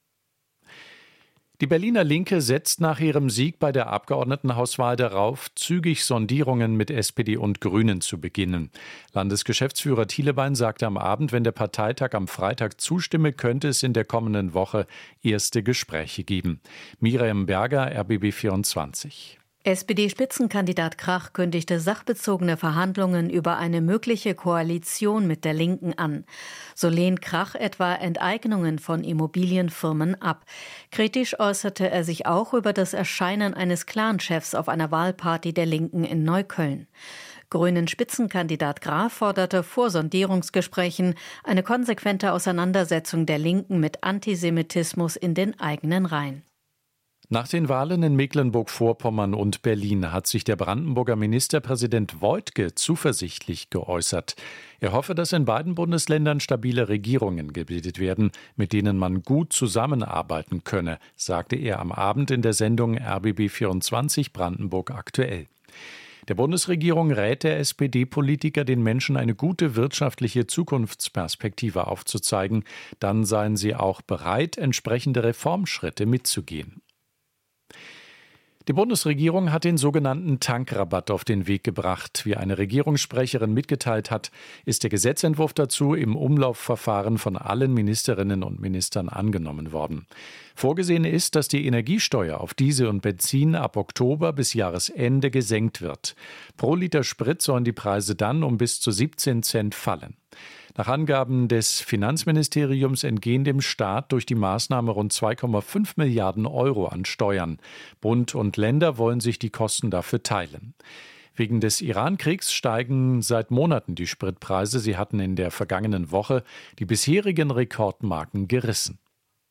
S1: Die Berliner Linke setzt nach ihrem Sieg bei der Abgeordnetenhauswahl darauf, zügig Sondierungen mit SPD und Grünen zu beginnen. Landesgeschäftsführer Thielebein sagte am Abend, wenn der Parteitag am Freitag zustimme, könnte es in der kommenden Woche erste Gespräche geben. Miriam Berger, RBB 24.
S8: SPD-Spitzenkandidat Krach kündigte sachbezogene Verhandlungen über eine mögliche Koalition mit der Linken an. So lehnt Krach etwa Enteignungen von Immobilienfirmen ab. Kritisch äußerte er sich auch über das Erscheinen eines Clanchefs auf einer Wahlparty der Linken in Neukölln. Grünen-Spitzenkandidat Graf forderte vor Sondierungsgesprächen eine konsequente Auseinandersetzung der Linken mit Antisemitismus in den eigenen Reihen.
S1: Nach den Wahlen in Mecklenburg-Vorpommern und Berlin hat sich der Brandenburger Ministerpräsident Woidke zuversichtlich geäußert. Er hoffe, dass in beiden Bundesländern stabile Regierungen gebildet werden, mit denen man gut zusammenarbeiten könne, sagte er am Abend in der Sendung RBB 24 Brandenburg aktuell. Der Bundesregierung rät der SPD-Politiker, den Menschen eine gute wirtschaftliche Zukunftsperspektive aufzuzeigen. Dann seien sie auch bereit, entsprechende Reformschritte mitzugehen. Die Bundesregierung hat den sogenannten Tankrabatt auf den Weg gebracht. Wie eine Regierungssprecherin mitgeteilt hat, ist der Gesetzentwurf dazu im Umlaufverfahren von allen Ministerinnen und Ministern angenommen worden. Vorgesehen ist, dass die Energiesteuer auf Diesel und Benzin ab Oktober bis Jahresende gesenkt wird. Pro Liter Sprit sollen die Preise dann um bis zu 17 Cent fallen. Nach Angaben des Finanzministeriums entgehen dem Staat durch die Maßnahme rund 2,5 Milliarden Euro an Steuern. Bund und Länder wollen sich die Kosten dafür teilen. Wegen des Iran-Kriegs steigen seit Monaten die Spritpreise. Sie hatten in der vergangenen Woche die bisherigen Rekordmarken gerissen.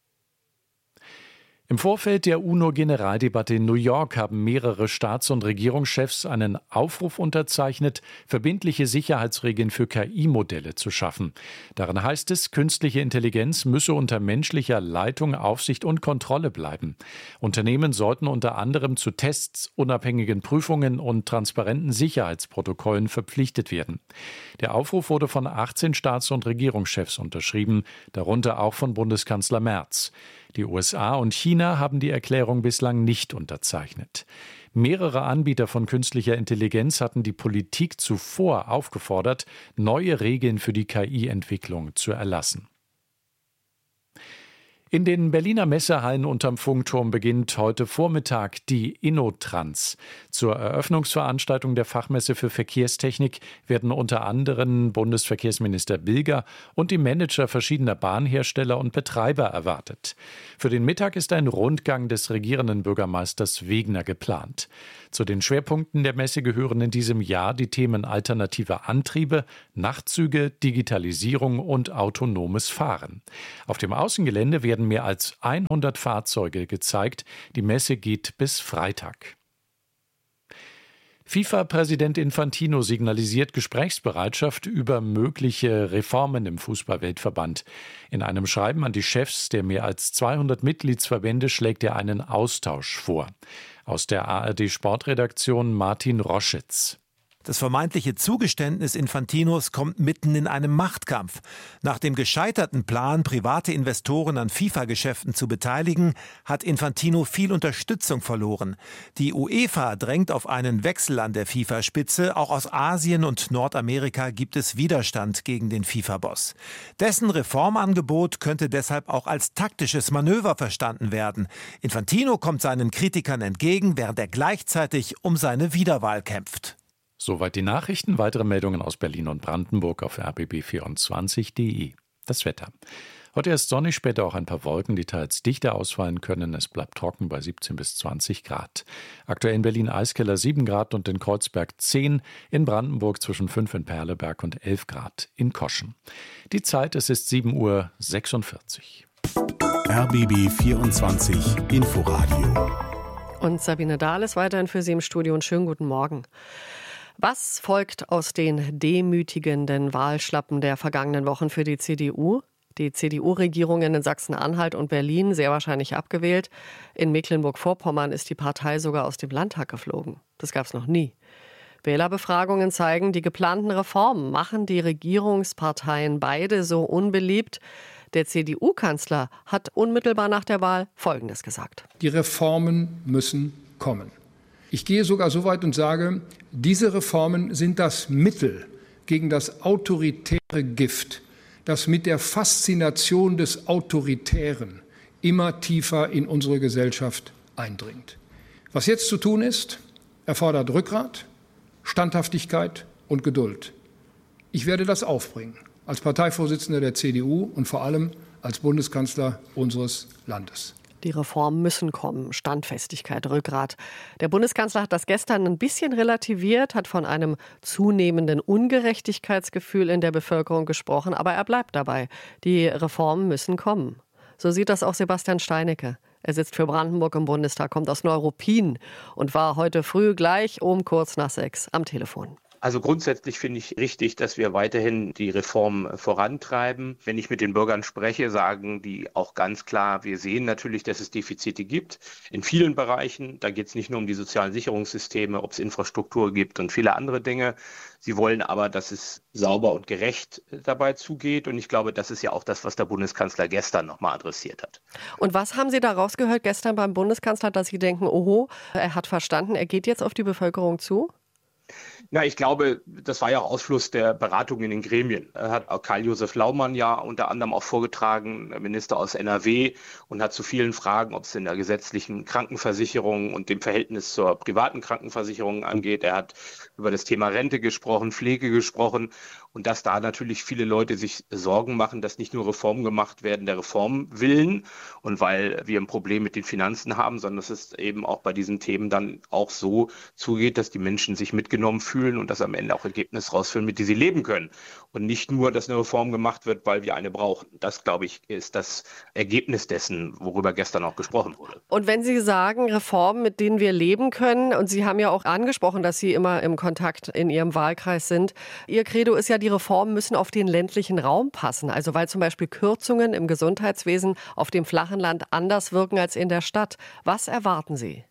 S1: Im Vorfeld der UNO-Generaldebatte in New York haben mehrere Staats- und Regierungschefs einen Aufruf unterzeichnet, verbindliche Sicherheitsregeln für KI-Modelle zu schaffen. Darin heißt es, künstliche Intelligenz müsse unter menschlicher Leitung, Aufsicht und Kontrolle bleiben. Unternehmen sollten unter anderem zu Tests, unabhängigen Prüfungen und transparenten Sicherheitsprotokollen verpflichtet werden. Der Aufruf wurde von 18 Staats- und Regierungschefs unterschrieben, darunter auch von Bundeskanzler Merz. Die USA und China haben die Erklärung bislang nicht unterzeichnet. Mehrere Anbieter von künstlicher Intelligenz hatten die Politik zuvor aufgefordert, neue Regeln für die KI-Entwicklung zu erlassen. In den Berliner Messehallen unterm Funkturm beginnt heute Vormittag die InnoTrans. Zur Eröffnungsveranstaltung der Fachmesse für Verkehrstechnik werden unter anderem Bundesverkehrsminister Bilger und die Manager verschiedener Bahnhersteller und Betreiber erwartet. Für den Mittag ist ein Rundgang des regierenden Bürgermeisters Wegner geplant. Zu den Schwerpunkten der Messe gehören in diesem Jahr die Themen alternative Antriebe, Nachtzüge, Digitalisierung und autonomes Fahren. Auf dem Außengelände werden mehr als 100 Fahrzeuge gezeigt. Die Messe geht bis Freitag. FIFA-Präsident Infantino signalisiert Gesprächsbereitschaft über mögliche Reformen im Fußball-Weltverband. In einem Schreiben an die Chefs der mehr als 200 Mitgliedsverbände schlägt er einen Austausch vor. Aus der ARD-Sportredaktion Martin Roschitz.
S9: Das vermeintliche Zugeständnis Infantinos kommt mitten in einem Machtkampf. Nach dem gescheiterten Plan, private Investoren an FIFA-Geschäften zu beteiligen, hat Infantino viel Unterstützung verloren. Die UEFA drängt auf einen Wechsel an der FIFA-Spitze. Auch aus Asien und Nordamerika gibt es Widerstand gegen den FIFA-Boss. Dessen Reformangebot könnte deshalb auch als taktisches Manöver verstanden werden. Infantino kommt seinen Kritikern entgegen, während er gleichzeitig um seine Wiederwahl kämpft.
S1: Soweit die Nachrichten. Weitere Meldungen aus Berlin und Brandenburg auf rbb24.de. Das Wetter. Heute erst sonnig, später auch ein paar Wolken, die teils dichter ausfallen können. Es bleibt trocken bei 17 bis 20 Grad. Aktuell in Berlin-Eiskeller 7 Grad und in Kreuzberg 10. In Brandenburg zwischen 5 in Perleberg und 11 Grad in Koschen. Die Zeit, es ist 7:46 Uhr.
S3: RBB 24 Inforadio.
S2: Und Sabine Dahl ist weiterhin für Sie im Studio und schönen guten Morgen. Was folgt aus den demütigenden Wahlschlappen der vergangenen Wochen für die CDU? Die CDU-Regierungen in Sachsen-Anhalt und Berlin sehr wahrscheinlich abgewählt. In Mecklenburg-Vorpommern ist die Partei sogar aus dem Landtag geflogen. Das gab es noch nie. Wählerbefragungen zeigen, die geplanten Reformen machen die Regierungsparteien beide so unbeliebt. Der CDU-Kanzler hat unmittelbar nach der Wahl Folgendes gesagt.
S10: Die Reformen müssen kommen. Ich gehe sogar so weit und sage, diese Reformen sind das Mittel gegen das autoritäre Gift, das mit der Faszination des Autoritären immer tiefer in unsere Gesellschaft eindringt. Was jetzt zu tun ist, erfordert Rückgrat, Standhaftigkeit und Geduld. Ich werde das aufbringen, als Parteivorsitzender der CDU und vor allem als Bundeskanzler unseres Landes.
S2: Die Reformen müssen kommen. Standfestigkeit, Rückgrat. Der Bundeskanzler hat das gestern ein bisschen relativiert, hat von einem zunehmenden Ungerechtigkeitsgefühl in der Bevölkerung gesprochen, aber er bleibt dabei. Die Reformen müssen kommen. So sieht das auch Sebastian Steinecke. Er sitzt für Brandenburg im Bundestag, kommt aus Neuruppin und war heute früh gleich um kurz nach 6 am Telefon.
S11: Also grundsätzlich finde ich richtig, dass wir weiterhin die Reform vorantreiben. Wenn ich mit den Bürgern spreche, sagen die auch ganz klar, wir sehen natürlich, dass es Defizite gibt in vielen Bereichen. Da geht es nicht nur um die sozialen Sicherungssysteme, ob es Infrastruktur gibt und viele andere Dinge. Sie wollen aber, dass es sauber und gerecht dabei zugeht. Und ich glaube, das ist ja auch das, was der Bundeskanzler gestern nochmal adressiert hat.
S2: Und was haben Sie da rausgehört gestern beim Bundeskanzler, dass Sie denken, oho, er hat verstanden, er geht jetzt auf die Bevölkerung zu?
S11: Na, ich glaube, das war ja auch Ausfluss der Beratungen in den Gremien. Er hat auch Karl-Josef Laumann ja unter anderem auch vorgetragen, Minister aus NRW, und hat zu vielen Fragen, ob es in der gesetzlichen Krankenversicherung und dem Verhältnis zur privaten Krankenversicherung angeht. Er hat über das Thema Rente gesprochen, Pflege gesprochen, und dass da natürlich viele Leute sich Sorgen machen, dass nicht nur Reformen gemacht werden der Reform willen und weil wir ein Problem mit den Finanzen haben, sondern dass es eben auch bei diesen Themen dann auch so zugeht, dass die Menschen sich mitgenommen fühlen und dass am Ende auch Ergebnisse rausführen, mit denen sie leben können. Und nicht nur, dass eine Reform gemacht wird, weil wir eine brauchen. Das, glaube ich, ist das Ergebnis dessen, worüber gestern auch gesprochen wurde.
S2: Und wenn Sie sagen, Reformen, mit denen wir leben können, und Sie haben ja auch angesprochen, dass Sie immer im Kontakt in Ihrem Wahlkreis sind. Ihr Credo ist ja, die Reformen müssen auf den ländlichen Raum passen. Also weil zum Beispiel Kürzungen im Gesundheitswesen auf dem flachen Land anders wirken als in der Stadt. Was erwarten Sie?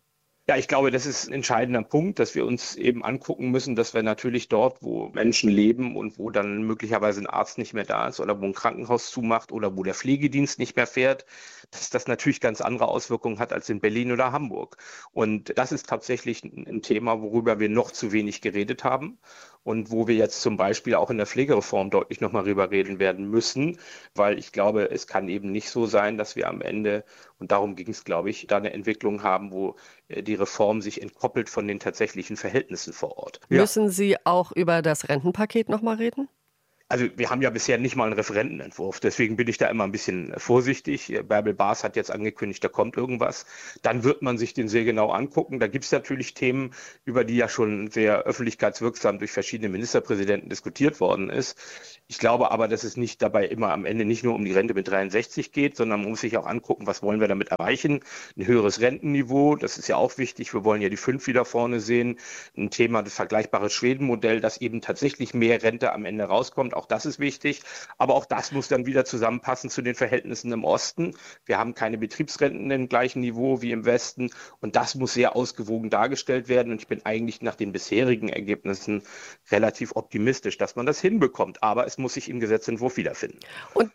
S11: Ja, ich glaube, das ist ein entscheidender Punkt, dass wir uns eben angucken müssen, dass wir natürlich dort, wo Menschen leben und wo dann möglicherweise ein Arzt nicht mehr da ist oder wo ein Krankenhaus zumacht oder wo der Pflegedienst nicht mehr fährt, dass das natürlich ganz andere Auswirkungen hat als in Berlin oder Hamburg. Und das ist tatsächlich ein Thema, worüber wir noch zu wenig geredet haben und wo wir jetzt zum Beispiel auch in der Pflegereform deutlich nochmal drüber reden werden müssen, weil ich glaube, es kann eben nicht so sein, dass wir am Ende, und darum ging es, glaube ich, da eine Entwicklung haben, wo die Reform sich entkoppelt von den tatsächlichen Verhältnissen vor Ort.
S2: Müssen Sie auch über das Rentenpaket nochmal reden?
S11: Also wir haben ja bisher nicht mal einen Referentenentwurf, deswegen bin ich da immer ein bisschen vorsichtig. Bärbel Baas hat jetzt angekündigt, da kommt irgendwas. Dann wird man sich den sehr genau angucken. Da gibt es natürlich Themen, über die ja schon sehr öffentlichkeitswirksam durch verschiedene Ministerpräsidenten diskutiert worden ist. Ich glaube aber, dass es nicht dabei immer am Ende nicht nur um die Rente mit 63 geht, sondern man muss sich auch angucken, was wollen wir damit erreichen. Ein höheres Rentenniveau, das ist ja auch wichtig. Wir wollen ja die 5 wieder vorne sehen. Ein Thema, das vergleichbare Schweden-Modell, dass eben tatsächlich mehr Rente am Ende rauskommt. Auch das ist wichtig. Aber auch das muss dann wieder zusammenpassen zu den Verhältnissen im Osten. Wir haben keine Betriebsrenten im gleichen Niveau wie im Westen. Und das muss sehr ausgewogen dargestellt werden. Und ich bin eigentlich nach den bisherigen Ergebnissen relativ optimistisch, dass man das hinbekommt. Aber es muss sich im Gesetzentwurf wiederfinden.
S2: Und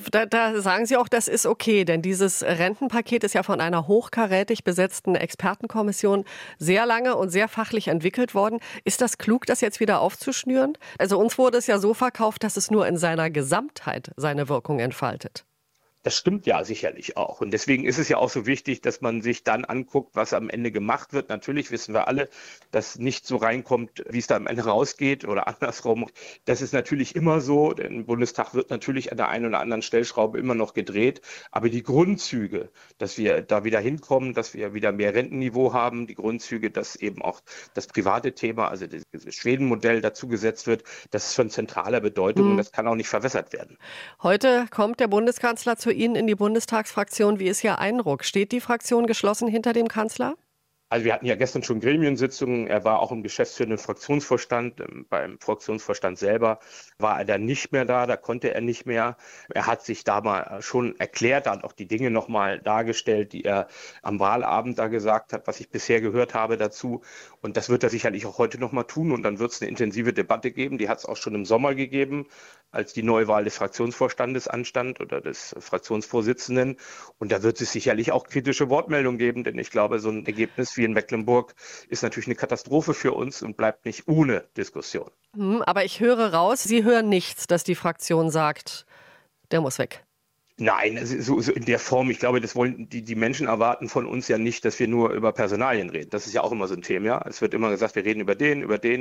S2: da sagen Sie auch, das ist okay, denn dieses Rentenpaket ist ja von einer hochkarätig besetzten Expertenkommission sehr lange und sehr fachlich entwickelt worden. Ist das klug, das jetzt wieder aufzuschnüren? Also uns wurde es ja so verkauft, dass es nur in seiner Gesamtheit seine Wirkung entfaltet.
S11: Das stimmt ja sicherlich auch. Und deswegen ist es ja auch so wichtig, dass man sich dann anguckt, was am Ende gemacht wird. Natürlich wissen wir alle, dass nicht so reinkommt, wie es da am Ende rausgeht oder andersrum. Das ist natürlich immer so. Denn im Bundestag wird natürlich an der einen oder anderen Stellschraube immer noch gedreht. Aber die Grundzüge, dass wir da wieder hinkommen, dass wir wieder mehr Rentenniveau haben, die Grundzüge, dass eben auch das private Thema, also das Schweden-Modell dazu gesetzt wird, das ist von zentraler Bedeutung und das kann auch nicht verwässert werden.
S2: Heute kommt der Bundeskanzler zu Ihnen in die Bundestagsfraktion. Wie ist Ihr Eindruck? Steht die Fraktion geschlossen hinter dem Kanzler?
S11: Also wir hatten ja gestern schon Gremiensitzungen. Er war auch im geschäftsführenden Fraktionsvorstand. Beim Fraktionsvorstand selber war er dann nicht mehr da konnte er nicht mehr. Er hat sich da mal schon erklärt, hat auch die Dinge nochmal dargestellt, die er am Wahlabend da gesagt hat, was ich bisher gehört habe dazu. Und das wird er sicherlich auch heute nochmal tun. Und dann wird es eine intensive Debatte geben. Die hat es auch schon im Sommer gegeben, als die Neuwahl des Fraktionsvorstandes anstand oder des Fraktionsvorsitzenden. Und da wird es sicherlich auch kritische Wortmeldungen geben, denn ich glaube, so ein Ergebnis wie in Mecklenburg ist natürlich eine Katastrophe für uns und bleibt nicht ohne Diskussion.
S2: Aber ich höre raus, Sie hören nichts, dass die Fraktion sagt, der muss weg.
S11: Nein, so in der Form, ich glaube, das wollen die Menschen erwarten von uns ja nicht, dass wir nur über Personalien reden. Das ist ja auch immer so ein Thema. Ja? Es wird immer gesagt, wir reden über den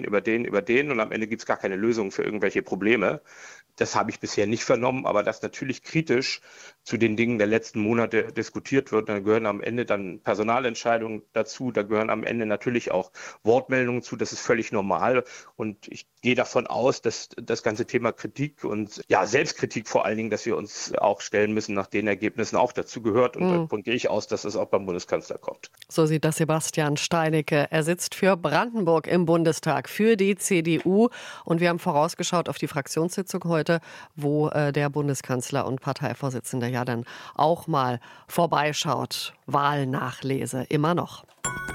S11: und am Ende gibt es gar keine Lösung für irgendwelche Probleme. Das habe ich bisher nicht vernommen, aber dass natürlich kritisch zu den Dingen der letzten Monate diskutiert wird, da gehören am Ende dann Personalentscheidungen dazu, da gehören am Ende natürlich auch Wortmeldungen zu, das ist völlig normal und ich gehe davon aus, dass das ganze Thema Kritik und ja Selbstkritik vor allen Dingen, dass wir uns auch stellen müssen nach den Ergebnissen auch dazu gehört und davon gehe ich aus, dass das auch beim Bundeskanzler kommt.
S2: So sieht das Sebastian Steinecke. Er sitzt für Brandenburg im Bundestag, für die CDU und wir haben vorausgeschaut auf die Fraktionssitzung heute, wo der Bundeskanzler und Parteivorsitzende ja dann auch mal vorbeischaut. Wahlnachlese, immer noch.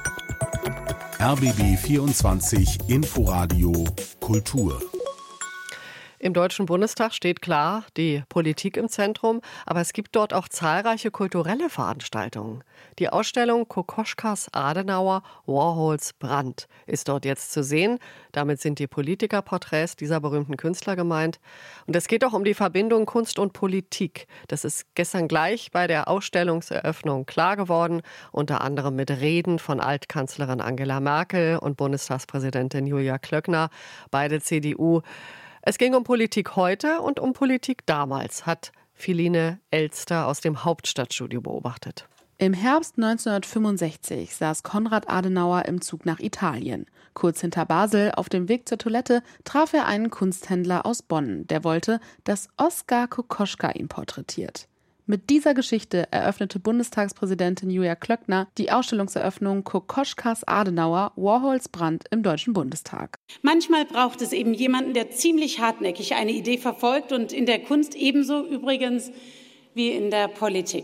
S3: RBB 24 Inforadio Kultur.
S2: Im Deutschen Bundestag steht klar die Politik im Zentrum, aber es gibt dort auch zahlreiche kulturelle Veranstaltungen. Die Ausstellung Kokoschkas Adenauer, Warhols Brandt ist dort jetzt zu sehen. Damit sind die Politikerporträts dieser berühmten Künstler gemeint. Und es geht auch um die Verbindung Kunst und Politik. Das ist gestern gleich bei der Ausstellungseröffnung klar geworden, unter anderem mit Reden von Altkanzlerin Angela Merkel und Bundestagspräsidentin Julia Klöckner, beide CDU. Es ging um Politik heute und um Politik damals, hat Philine Elster aus dem Hauptstadtstudio beobachtet.
S6: Im Herbst 1965 saß Konrad Adenauer im Zug nach Italien. Kurz hinter Basel, auf dem Weg zur Toilette, traf er einen Kunsthändler aus Bonn, der wollte, dass Oskar Kokoschka ihn porträtiert. Mit dieser Geschichte eröffnete Bundestagspräsidentin Julia Klöckner die Ausstellungseröffnung Kokoschkas Adenauer, Warhols Brandt im Deutschen Bundestag.
S12: Manchmal braucht es eben jemanden, der ziemlich hartnäckig eine Idee verfolgt und in der Kunst ebenso übrigens wie in der Politik.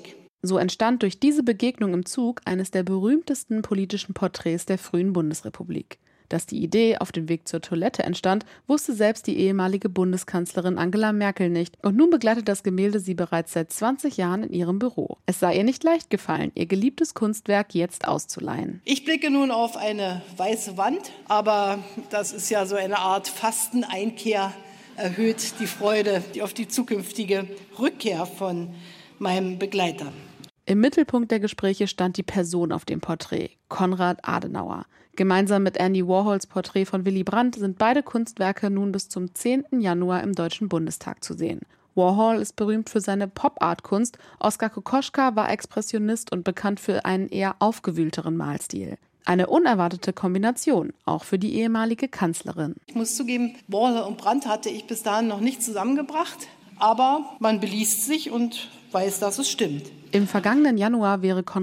S6: So entstand durch diese Begegnung im Zug eines der berühmtesten politischen Porträts der frühen Bundesrepublik. Dass die Idee auf dem Weg zur Toilette entstand, wusste selbst die ehemalige Bundeskanzlerin Angela Merkel nicht. Und nun begleitet das Gemälde sie bereits seit 20 Jahren in ihrem Büro. Es sei ihr nicht leicht gefallen, ihr geliebtes Kunstwerk jetzt auszuleihen.
S13: Ich blicke nun auf eine weiße Wand, aber das ist ja so eine Art Fasteneinkehr, erhöht die Freude auf die zukünftige Rückkehr von meinem Begleiter.
S6: Im Mittelpunkt der Gespräche stand die Person auf dem Porträt, Konrad Adenauer. Gemeinsam mit Andy Warhols Porträt von Willy Brandt sind beide Kunstwerke nun bis zum 10. Januar im Deutschen Bundestag zu sehen. Warhol ist berühmt für seine Pop-Art-Kunst, Oskar Kokoschka war Expressionist und bekannt für einen eher aufgewühlteren Malstil. Eine unerwartete Kombination, auch für die ehemalige Kanzlerin.
S13: Ich muss zugeben, Warhol und Brandt hatte ich bis dahin noch nicht zusammengebracht, aber man beliest sich und weiß, dass es stimmt.
S6: Im vergangenen Januar wäre